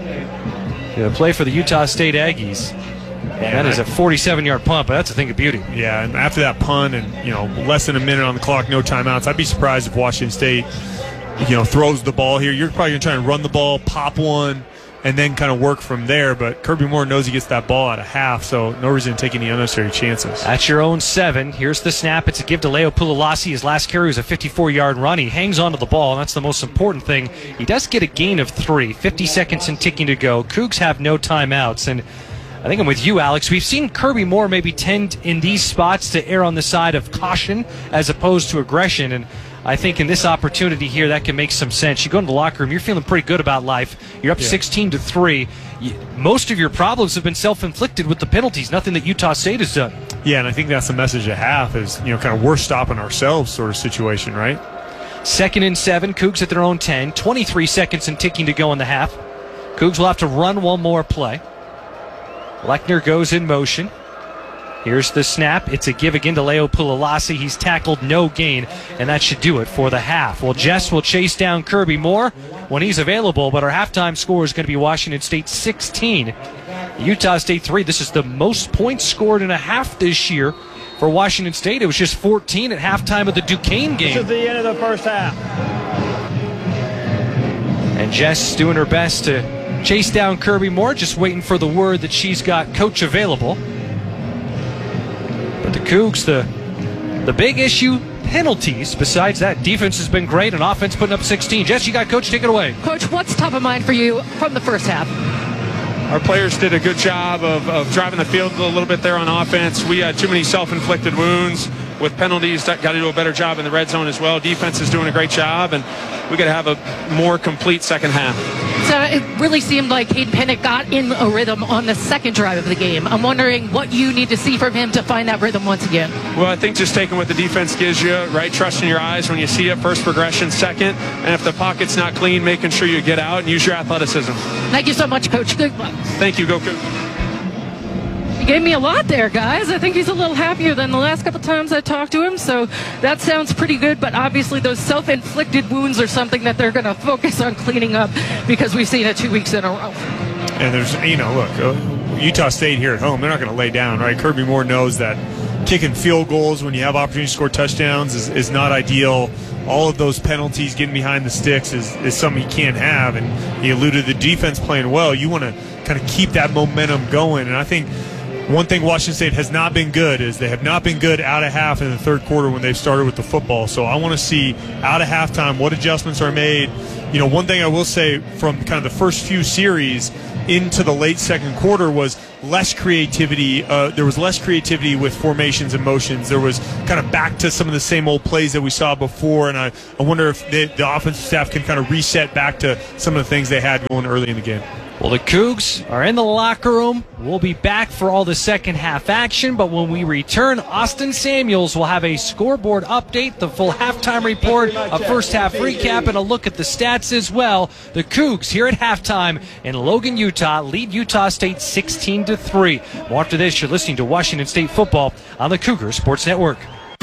to play for the Utah State Aggies. And that is a forty-seven-yard punt, but that's a thing of beauty. Yeah, and after that punt and, you know, less than a minute on the clock, no timeouts, I'd be surprised if Washington State, you know, throws the ball here. You're probably going to try and run the ball, pop one, and then kind of work from there. But Kirby Moore knows he gets that ball at a half, so no reason to take any unnecessary chances. At your own seven. Here's the snap. It's a give to Leo Pulalasi. His last carry was a fifty-four-yard run. He hangs onto the ball, and that's the most important thing. He does get a gain of three. fifty seconds and ticking to go. Cougs have no timeouts, and I think I'm with you, Alex. We've seen Kirby Moore maybe tend in these spots to err on the side of caution as opposed to aggression, and I think in this opportunity here, that can make some sense. You go into the locker room, you're feeling pretty good about life. You're up yeah. sixteen to three. You, most of your problems have been self-inflicted with the penalties, nothing that Utah State has done. Yeah, and I think that's the message at half is, you know, kind of we're stopping ourselves sort of situation, right? Second and seven, Cougs at their own ten. twenty-three seconds and ticking to go in the half. Cougs will have to run one more play. Lechner goes in motion. Here's the snap. It's a give again to Leo Pulalasi. He's tackled, no gain, and that should do it for the half. Well, Jess will chase down Kirby Moore when he's available, but our halftime score is going to be Washington State sixteen, Utah State three. This is the most points scored in a half this year for Washington State. It was just fourteen at halftime of the Duquesne game. This is the end of the first half. And Jess doing her best to chase down Kirby Moore, just waiting for the word that she's got coach available. But the Cougs, the the big issue, penalties. Besides that, defense has been great and offense putting up sixteen. Jess, you got Coach, take it away. Coach, what's top of mind for you from the first half? Our players did a good job of, of driving the field a little bit there on offense. We had too many self-inflicted wounds with penalties. Got to do a better job in the red zone as well. Defense is doing a great job, and we got to have a more complete second half. So it really seemed like Caden Pennick got in a rhythm on the second drive of the game. I'm wondering what you need to see from him to find that rhythm once again. Well, I think just taking what the defense gives you, right? Trusting your eyes when you see it. First progression, second. And if the pocket's not clean, making sure you get out and use your athleticism. Thank you so much, Coach. Good luck. Thank you. Go, Coach. You gave me a lot there, guys. I think he's a little happier than the last couple times I talked to him, so that sounds pretty good, but obviously those self-inflicted wounds are something that they're going to focus on cleaning up because we've seen it two weeks in a row. And there's, you know, look, uh, Utah State here at home, they're not going to lay down, right? Kirby Moore knows that kicking field goals when you have opportunity to score touchdowns is, is not ideal. All of those penalties, getting behind the sticks, is, is something he can't have. And he alluded to the defense playing well. You want to kind of keep that momentum going. And I think one thing Washington State has not been good is they have not been good out of half in the third quarter when they've started with the football. So I want to see out of halftime what adjustments are made. You know, one thing I will say from kind of the first few series into the late second quarter was less creativity. Uh, there was less creativity with formations and motions. There was kind of back to some of the same old plays that we saw before, and I, I wonder if they, the offensive staff can kind of reset back to some of the things they had going early in the game. Well, the Cougs are in the locker room. We'll be back for all the second half action, but when we return, Austin Samuels will have a scoreboard update, the full halftime report, a first half recap, and a look at the stats as well. The Cougs here at halftime in Logan, Utah, lead Utah State sixteen to three. More after this, you're listening to Washington State football on the Cougar Sports Network.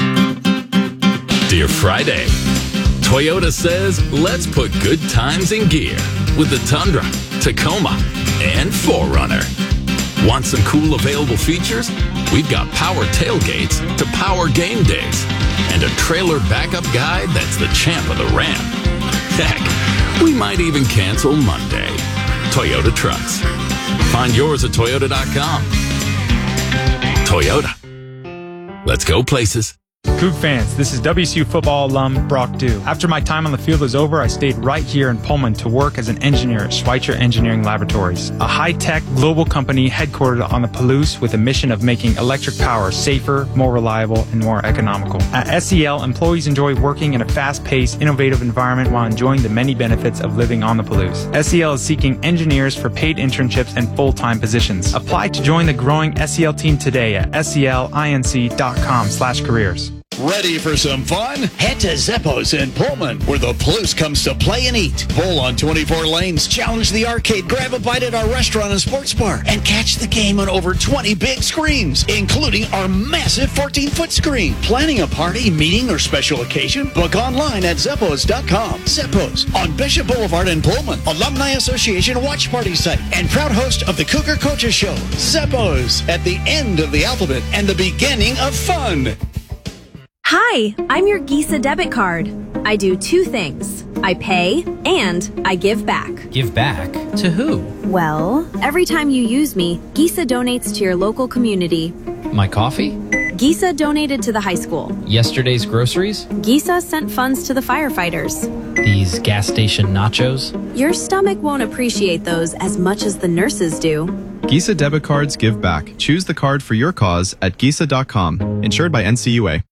Dear Friday, Toyota says let's put good times in gear with the Tundra, Tacoma, and four runner. Want some cool available features? We've got power tailgates to power game days and a trailer backup guide that's the champ of the ramp. Heck, we might even cancel Monday. Toyota Trucks. Find yours at toyota dot com. Toyota. Let's go places. Coug fans, this is W S U football alum Brock Dew. After my time on the field was over, I stayed right here in Pullman to work as an engineer at Schweitzer Engineering Laboratories, a high-tech global company headquartered on the Palouse with a mission of making electric power safer, more reliable, and more economical. At S E L, employees enjoy working in a fast-paced, innovative environment while enjoying the many benefits of living on the Palouse. S E L is seeking engineers for paid internships and full-time positions. Apply to join the growing S E L team today at selinc dot com slash careers. Ready for some fun? Head to Zeppo's in Pullman, where the Palouse comes to play and eat. Pull on twenty-four lanes, challenge the arcade, grab a bite at our restaurant and sports bar, and catch the game on over twenty big screens, including our massive fourteen-foot screen. Planning a party, meeting, or special occasion? Book online at Zeppos dot com. Zeppo's on Bishop Boulevard in Pullman, Alumni Association watch party site, and proud host of the Cougar Coaches Show. Zeppo's, at the end of the alphabet and the beginning of fun. Hi, I'm your Gisa debit card. I do two things. I pay and I give back. Give back? To who? Well, every time you use me, Gisa donates to your local community. My coffee? Gisa donated to the high school. Yesterday's groceries? Gisa sent funds to the firefighters. These gas station nachos? Your stomach won't appreciate those as much as the nurses do. Gisa debit cards give back. Choose the card for your cause at gisa dot com. Insured by N C U A.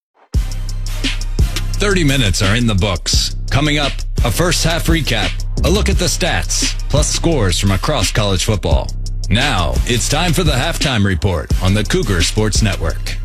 thirty minutes are in the books. Coming up, a first half recap, a look at the stats, plus scores from across college football. Now, it's time for the halftime report on the Cougar Sports Network.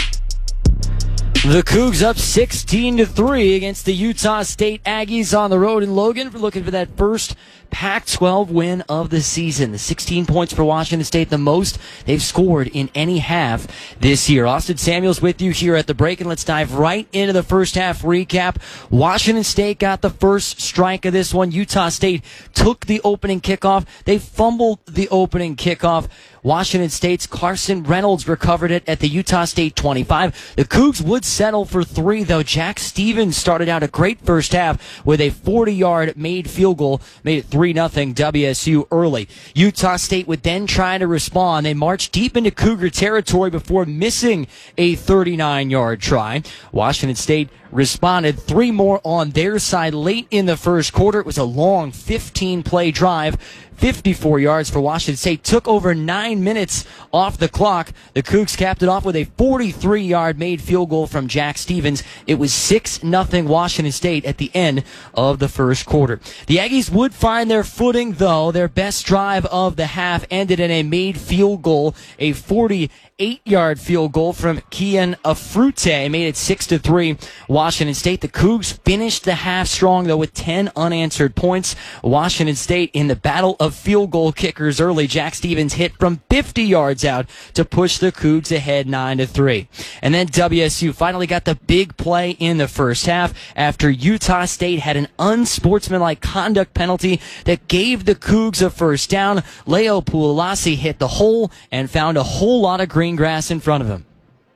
The Cougs up sixteen to three against the Utah State Aggies on the road in Logan. We're looking for that first Pac twelve win of the season. The sixteen points for Washington State, the most they've scored in any half this year. Austin Samuels with you here at the break, and let's dive right into the first half recap. Washington State got the first strike of this one. Utah State took the opening kickoff. They fumbled the opening kickoff. Washington State's Carson Reynolds recovered it at the Utah State twenty-five. The Cougs would settle for three, though. Jack Stevens started out a great first half with a forty-yard made field goal, made it three nothing W S U early. Utah State would then try to respond. They marched deep into Cougar territory before missing a thirty-nine-yard try. Washington State responded, three more on their side late in the first quarter. It was a long fifteen-play drive. fifty-four yards for Washington State. Took over nine minutes off the clock. The Cougs capped it off with a forty-three-yard made field goal from Jack Stevens. It was six nothing Washington State at the end of the first quarter. The Aggies would find their footing, though. Their best drive of the half ended in a made field goal, a forty-eight-yard field goal from Kian Afrute. Made it six to three. Washington State. The Cougs finished the half strong, though, with ten unanswered points. Washington State in the battle of field goal kickers early. Jack Stevens hit from fifty yards out to push the Cougs ahead nine to three. And then W S U finally got the big play in the first half after Utah State had an unsportsmanlike conduct penalty that gave the Cougs a first down. Leo Pulalasi hit the hole and found a whole lot of green grass in front of him.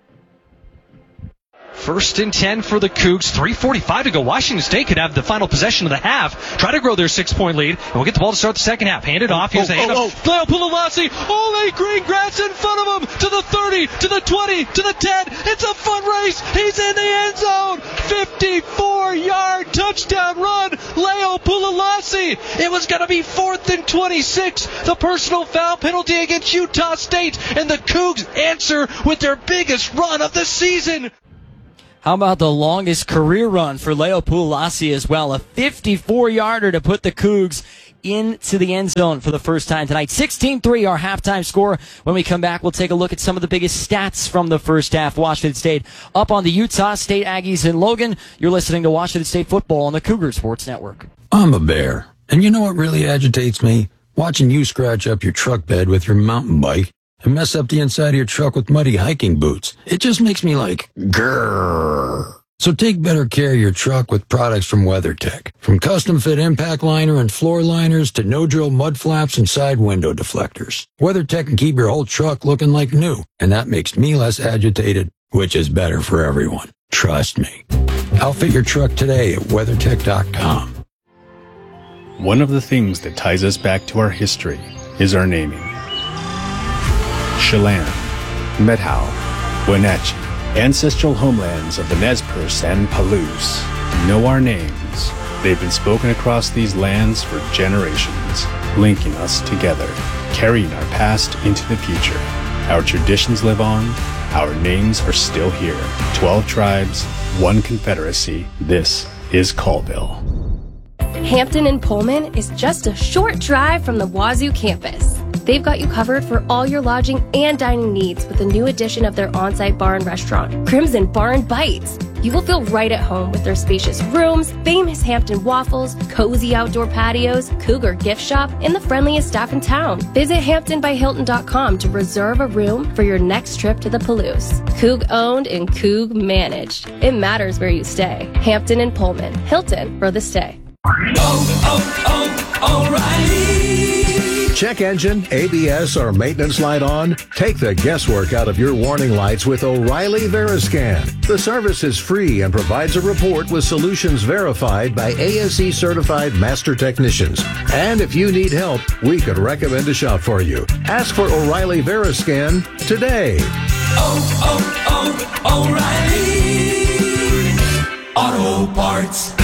First and ten for the Cougs. three forty-five to go. Washington State could have the final possession of the half. Try to grow their six-point lead. And we'll get the ball to start the second half. Hand it off. Here's oh, the handoff. oh, Leo Pulalasi. Oh, they green grass in front of him. To the thirty, to the twenty, to the ten. It's a foot race. He's in the end zone. fifty-four-yard touchdown run. Leo Pulalasi. It was going to be fourth and twenty-six. The personal foul penalty against Utah State. And the Cougs answer with their biggest run of the season. How about the longest career run for Leo Pulalasi as well? A fifty-four-yarder to put the Cougs into the end zone for the first time tonight. sixteen three, our halftime score. When we come back, we'll take a look at some of the biggest stats from the first half. Washington State up on the Utah State Aggies in Logan. You're listening to Washington State football on the Cougar Sports Network. I'm a bear, and you know what really agitates me? Watching you scratch up your truck bed with your mountain bike and mess up the inside of your truck with muddy hiking boots. It just makes me like, grrr. So take better care of your truck with products from WeatherTech. From custom fit impact liner and floor liners to no-drill mud flaps and side window deflectors. WeatherTech can keep your whole truck looking like new, and that makes me less agitated, which is better for everyone. Trust me. Outfit your truck today at WeatherTech dot com. One of the things that ties us back to our history is our naming. Chelan, Methow, Wenatchee, ancestral homelands of the Nez Perce and Palouse, know our names. They've been spoken across these lands for generations, linking us together, carrying our past into the future. Our traditions live on, our names are still here. Twelve tribes, one confederacy. This is Colville. Hampton and Pullman is just a short drive from the Wazoo campus. They've got you covered for all your lodging and dining needs with the new addition of their on-site bar and restaurant, Crimson Bar and Bites. You will feel right at home with their spacious rooms, famous Hampton waffles, cozy outdoor patios, Cougar gift shop, and the friendliest staff in town. Visit Hampton by Hilton dot com to reserve a room for your next trip to the Palouse. Coug owned and Coug managed. It matters where you stay. Hampton and Pullman. Hilton for the stay. Oh, oh, O'Reilly! Check engine, A B S, or maintenance light on? Take the guesswork out of your warning lights with O'Reilly Veriscan. The service is free and provides a report with solutions verified by A S E certified master technicians. And if you need help, we could recommend a shop for you. Ask for O'Reilly Veriscan today. Oh, oh, oh, O'Reilly Auto Parts.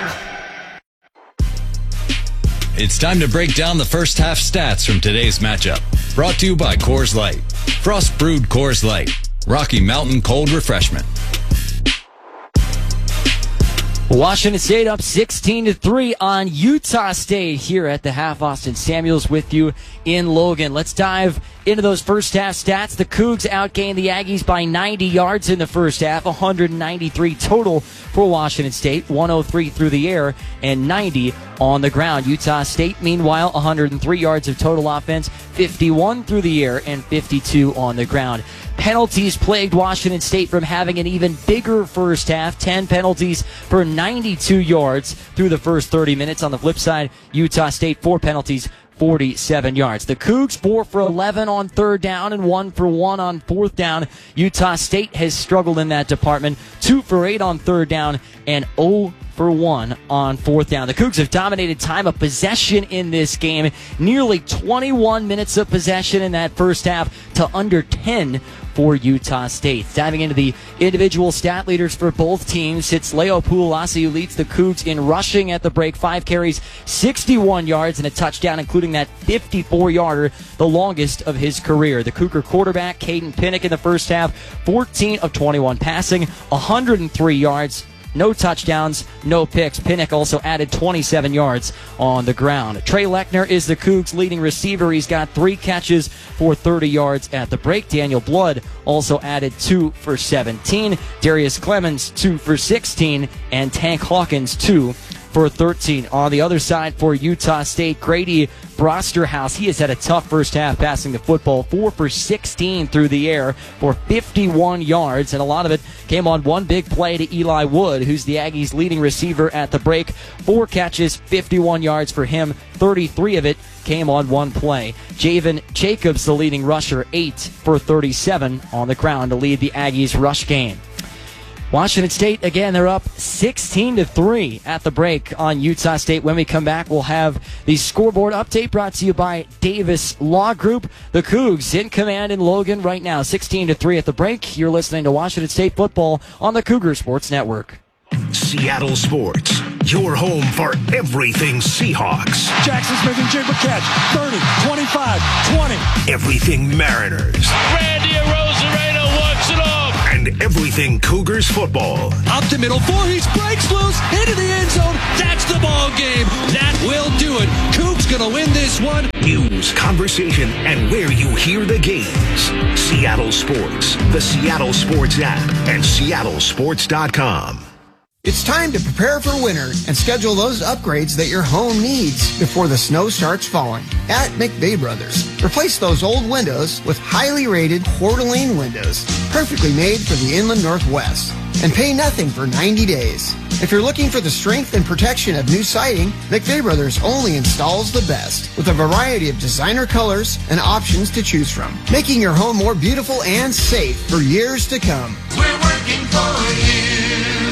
It's time to break down the first half stats from today's matchup. Brought to you by Coors Light. Frost brewed Coors Light. Rocky Mountain cold refreshment. Washington State up sixteen to three on Utah State here at the half. Austin Samuels with you in Logan. Let's dive into those first half stats. The Cougs outgained the Aggies by ninety yards in the first half, one hundred ninety-three total for Washington State, one oh three through the air and ninety on the ground. Utah State, meanwhile, one hundred three yards of total offense, fifty-one through the air and fifty-two on the ground. Penalties plagued Washington State from having an even bigger first half. ten penalties for ninety-two yards through the first thirty minutes. On the flip side, Utah State, four penalties, forty-seven yards. The Cougs, four for eleven on third down and one for one on fourth down. Utah State has struggled in that department. two for eight on third down and zero for one on fourth down. The Cougs have dominated time of possession in this game. Nearly twenty-one minutes of possession in that first half to under ten for Utah State. Diving into the individual stat leaders for both teams, it's Leo Pulalasi who leads the Cougs in rushing at the break. Five carries, sixty-one yards, and a touchdown, including that fifty-four-yarder, the longest of his career. The Cougar quarterback, Caden Pinnock, in the first half, fourteen of twenty-one passing, one hundred three yards, no touchdowns, no picks. Pinnock also added twenty-seven yards on the ground. Trey Lechner is the Cougs' leading receiver. He's got three catches for thirty yards at the break. Daniel Blood also added two for seventeen. Darius Clemens, two for sixteen. And Tank Hawkins, two for thirteen. On the other side for Utah State, Grady Brosterhouse, he has had a tough first half passing the football. four for sixteen through the air for fifty-one yards, and a lot of it came on one big play to Eli Wood, who's the Aggies' leading receiver at the break. Four catches, fifty-one yards for him. thirty-three of it came on one play. Javen Jacobs, the leading rusher, eight for thirty-seven on the ground to lead the Aggies' rush game. Washington State, again, they're up sixteen to three at the break on Utah State. When we come back, we'll have the scoreboard update brought to you by Davis Law Group. The Cougs in command in Logan right now, sixteen to three at the break. You're listening to Washington State football on the Cougar Sports Network. Seattle Sports, your home for everything Seahawks. Jackson Smith and Jigba catch, thirty, twenty-five, twenty. Everything Mariners. Randy Arozarena walks it off. And everything Cougars football. Up the middle, Voorhees breaks loose into the end zone. That's the ball game. That will do it. Cougs gonna win this one. News, conversation, and where you hear the games. Seattle Sports, the Seattle Sports app, and seattle sports dot com. It's time to prepare for winter and schedule those upgrades that your home needs before the snow starts falling. At McVeigh Brothers, replace those old windows with highly rated Coeur d'Alene windows, perfectly made for the inland Northwest, and pay nothing for ninety days. If you're looking for the strength and protection of new siding, McVeigh Brothers only installs the best, with a variety of designer colors and options to choose from, making your home more beautiful and safe for years to come. We're working for you.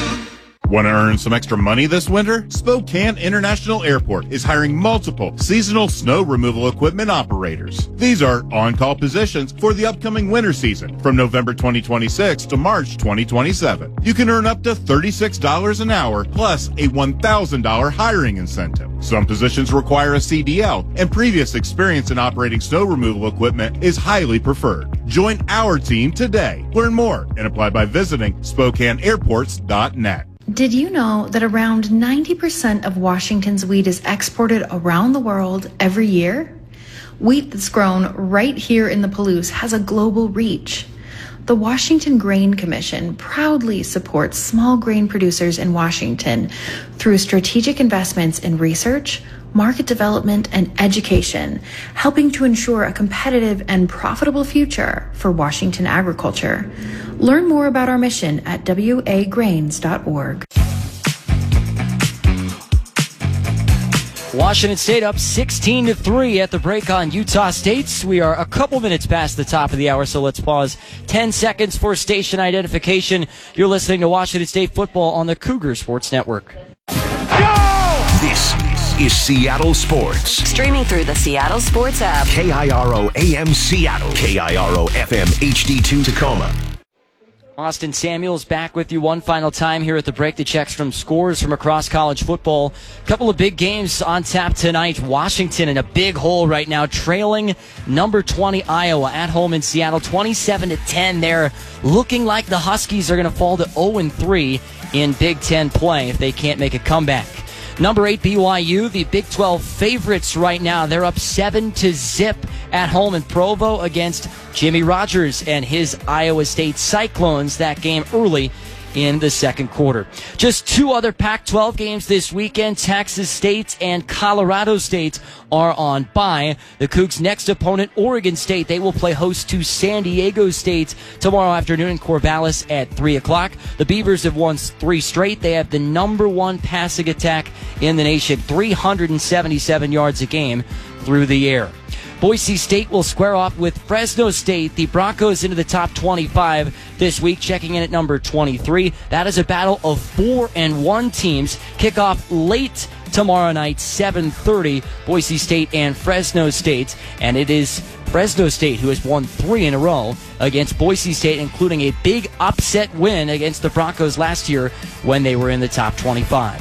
Want to earn some extra money this winter? Spokane International Airport is hiring multiple seasonal snow removal equipment operators. These are on-call positions for the upcoming winter season from November twenty twenty-six to March twenty twenty-seven. You can earn up to thirty-six dollars an hour plus a one thousand dollars hiring incentive. Some positions require a C D L, and previous experience in operating snow removal equipment is highly preferred. Join our team today. Learn more and apply by visiting spokane airports dot net. Did you know that around ninety percent of Washington's wheat is exported around the world every year? Wheat that's grown right here in the Palouse has a global reach. The Washington Grain Commission proudly supports small grain producers in Washington through strategic investments in research, market development, and education, helping to ensure a competitive and profitable future for Washington agriculture. Learn more about our mission at w a grains dot org. Washington State up sixteen to three at the break on Utah State. We are a couple minutes past the top of the hour, so let's pause ten seconds for station identification. You're listening to Washington State football on the Cougar Sports Network. This is Seattle Sports. Streaming through the Seattle Sports app. K I R O A M Seattle. K I R O F M H D two Tacoma. Austin Samuels back with you one final time here at the break. The checks from scores from across college football. A couple of big games on tap tonight. Washington in a big hole right now, trailing number twenty Iowa at home in Seattle, twenty-seven to ten. They're looking like the Huskies are going to fall to oh and three in Big Ten play if they can't make a comeback. Number eight B Y U, the Big twelve favorites right now. They're up seven to zip at home in Provo against Jimmy Rogers and his Iowa State Cyclones. That game early in the second quarter. Just two other Pac twelve games this weekend. Texas State and Colorado State are on bye. The Cougs' next opponent, Oregon State, they will play host to San Diego State tomorrow afternoon in Corvallis at three o'clock. The Beavers have won three straight. They have the number one passing attack in the nation, three hundred seventy-seven yards a game through the air. Boise State will square off with Fresno State. The Broncos into the top twenty-five this week, checking in at number twenty-three. That is a battle of four and one teams. Kickoff late tomorrow night, seven thirty, Boise State and Fresno State. And it is Fresno State who has won three in a row against Boise State, including a big upset win against the Broncos last year when they were in the top twenty-five.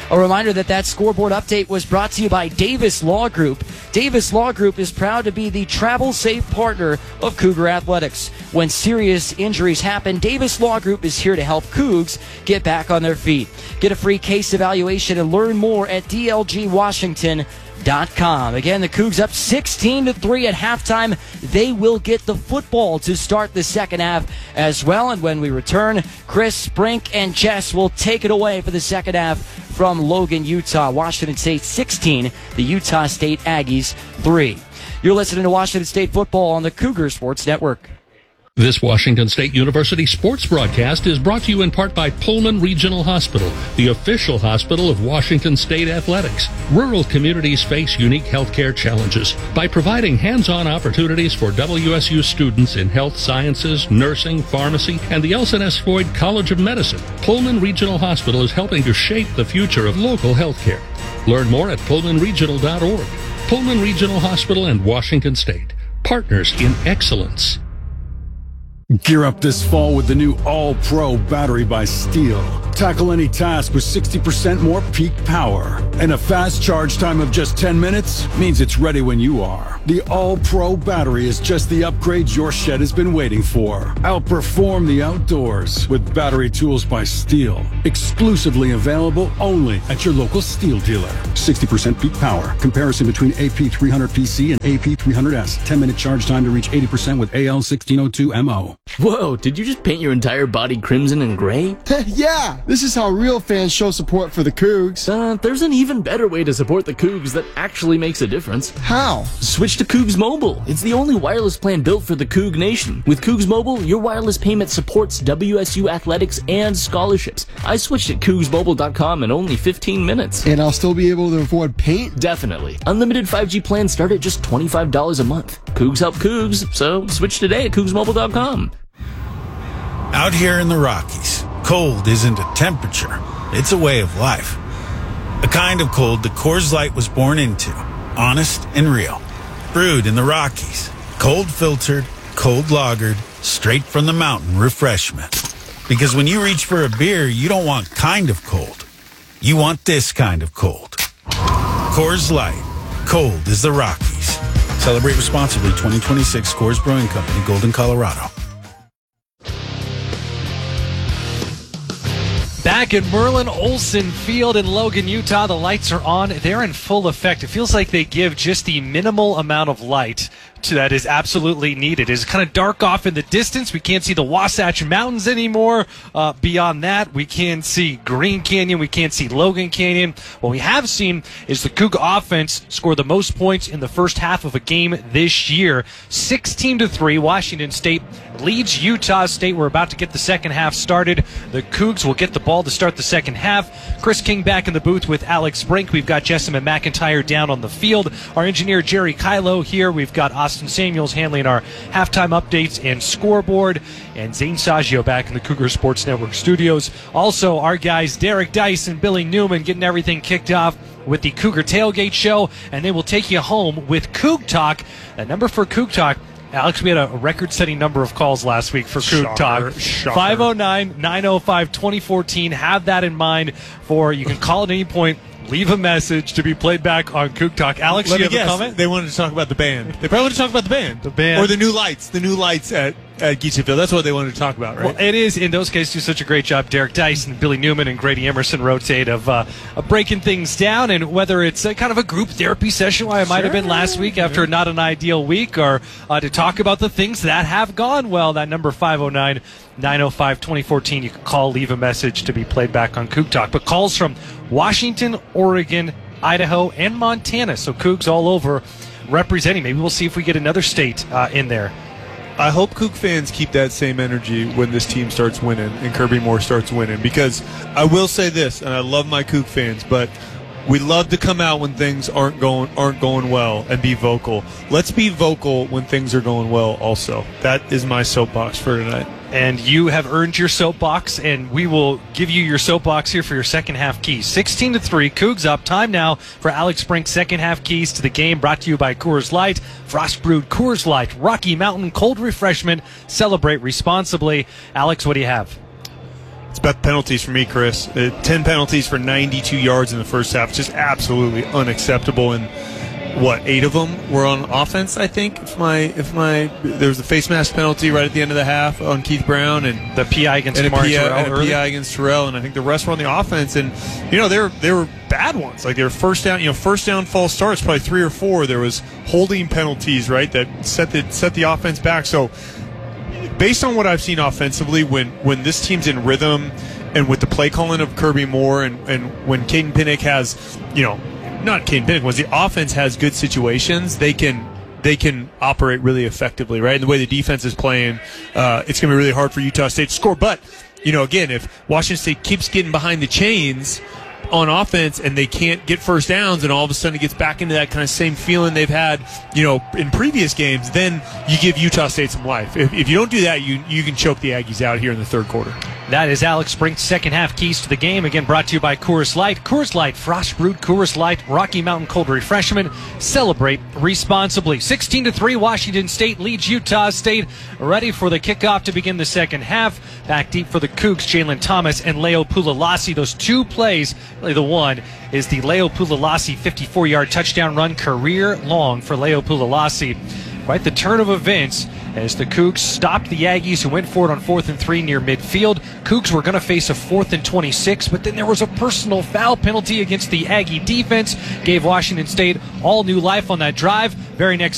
A reminder that that scoreboard update was brought to you by Davis Law Group. Davis Law Group is proud to be the travel-safe partner of Cougar Athletics. When serious injuries happen, Davis Law Group is here to help Cougs get back on their feet. Get a free case evaluation and learn more at d l g washington dot com. Again, the Cougs up sixteen to three at halftime. They will get the football to start the second half as well. And when we return, Chris, Sprink, and Jess will take it away for the second half from Logan, Utah. Washington State sixteen, the Utah State Aggies three. You're listening to Washington State football on the Cougar Sports Network. This Washington State University sports broadcast is brought to you in part by Pullman Regional Hospital, the official hospital of Washington State Athletics. Rural communities face unique healthcare challenges. By providing hands-on opportunities for W S U students in health sciences, nursing, pharmacy, and the Elson S. Floyd College of Medicine, Pullman Regional Hospital is helping to shape the future of local healthcare. Learn more at pullman regional dot org. Pullman Regional Hospital and Washington State, partners in excellence. Gear up this fall with the new All-Pro battery by Steel. Tackle any task with sixty percent more peak power. And a fast charge time of just ten minutes means it's ready when you are. The All-Pro battery is just the upgrade your shed has been waiting for. Outperform the outdoors with battery tools by Steel. Exclusively available only at your local Steel dealer. sixty percent peak power. Comparison between A P three hundred P C and A P three hundred S. ten minute charge time to reach eighty percent with A L sixteen oh two M O. Whoa, did you just paint your entire body crimson and gray? Yeah, this is how real fans show support for the Cougs. Uh, there's an even better way to support the Cougs that actually makes a difference. How? Switch to Cougs Mobile. It's the only wireless plan built for the Coug Nation. With Cougs Mobile, your wireless payment supports W S U athletics and scholarships. I switched at cougs mobile dot com in only fifteen minutes. And I'll still be able to afford paint? Definitely. Unlimited five G plans start at just twenty-five dollars a month. Cougs help Cougs, so switch today at cougs mobile dot com. Out here in the Rockies, cold isn't a temperature, it's a way of life. A kind of cold that Coors Light was born into, honest and real. Brewed in the Rockies, cold filtered, cold lagered, straight from the mountain refreshment. Because when you reach for a beer, you don't want kind of cold. You want this kind of cold. Coors Light, cold is the Rockies. Celebrate responsibly. twenty twenty-six Coors Brewing Company, Golden, Colorado. Back at Merlin Olsen Field in Logan, Utah, the lights are on. They're in full effect. It feels like they give just the minimal amount of light to that is absolutely needed. It's kind of dark off in the distance. We can't see the Wasatch Mountains anymore. Uh, beyond that, we can't see Green Canyon. We can't see Logan Canyon. What we have seen is the Cougar offense score the most points in the first half of a game this year. sixteen to three, Washington State leads Utah State. We're about to get the second half started. The Cougs will get the ball to start the second half. Chris King back in the booth with Alex Brink. We've got Jessamine McIntyre down on the field. Our engineer Jerry Kylo here. We've got Austin Samuels handling our halftime updates and scoreboard, and Zane Saggio back in the Cougar Sports Network studios. Also, our guys Derek Dice and Billy Newman getting everything kicked off with the Cougar Tailgate Show, and they will take you home with Coug Talk. That number for Coug Talk, Alex, we had a record-setting number of calls last week for Coug Talk. five oh nine, nine oh five, twenty fourteen. Have that in mind for, you can call at any point. Leave a message to be played back on Coug Talk. Alex, Let you me have guess, a comment? They wanted to talk about the band. They probably wanted to talk about the band. The band. Or the new lights. The new lights at, at Geisha Field. That's what they wanted to talk about, right? Well, it is. In those cases, do such a great job. Derek Dice and Billy Newman and Grady Emerson rotate of, uh, of breaking things down, and whether it's a, kind of a group therapy session, why it might have been last week after yeah. not an ideal week, or uh, to talk about the things that have gone well. That number five oh nine, nine oh five, twenty fourteen. You can call, leave a message to be played back on Coug Talk. But calls from Washington, Oregon, Idaho, and Montana. So Cougs all over representing. Maybe we'll see if we get another state uh, in there. I hope Coug fans keep that same energy when this team starts winning and Kirby Moore starts winning, because I will say this, and I love my Coug fans, but we love to come out when things aren't going aren't going well and be vocal. Let's be vocal when things are going well also. That is my soapbox for tonight. And you have earned your soapbox, and we will give you your soapbox here for your second half keys. sixteen to three, Cougs up. Time now for Alex Brink's second half keys to the game, brought to you by Coors Light. Frost brewed Coors Light, Rocky Mountain cold refreshment. Celebrate responsibly. Alex, what do you have? It's about the penalties for me, Chris. Uh, ten penalties for ninety-two yards in the first half. Just absolutely unacceptable. And what, eight of them were on offense, I think. If my if my there was a face mask penalty right at the end of the half on Keith Brown, and the P I against and a Kamari P I, Terrell and a P I against Terrell, and I think the rest were on the offense. And you know, they were they were bad ones. Like they were first down, you know, first down false starts, probably three or four. There was holding penalties, right, that set the set the offense back. So based on what I've seen offensively, when when this team's in rhythm, and with the play calling of Kirby Moore, and and when Caden Pinnick has, you know. Not Caden Pinnick, was the offense has good situations, they can they can operate really effectively, right? And the way the defense is playing, uh, it's going to be really hard for Utah State to score. But, you know, again, if Washington State keeps getting behind the chains on offense and they can't get first downs, and all of a sudden it gets back into that kind of same feeling they've had, you know, in previous games, then you give Utah State some life. If, if you don't do that, you you can choke the Aggies out here in the third quarter. That is Alex Brink's second half keys to the game. Again, brought to you by Coors Light. Coors Light, frost brewed Coors Light, Rocky Mountain cold refreshment. Celebrate responsibly. sixteen to three, Washington State leads Utah State. Ready for the kickoff to begin the second half. Back deep for the Cougs, Jalen Thomas and Leo Pulalasi. Those two plays, really the one, is the Leo Pulalasi fifty-four-yard touchdown run, career long for Leo Pulalasi. Quite the turn of events as the Cougs stopped the Aggies, who went for it on fourth and three near midfield. Cougs were going to face a fourth and twenty-six, but then there was a personal foul penalty against the Aggie defense. Gave Washington State all new life on that drive. Very next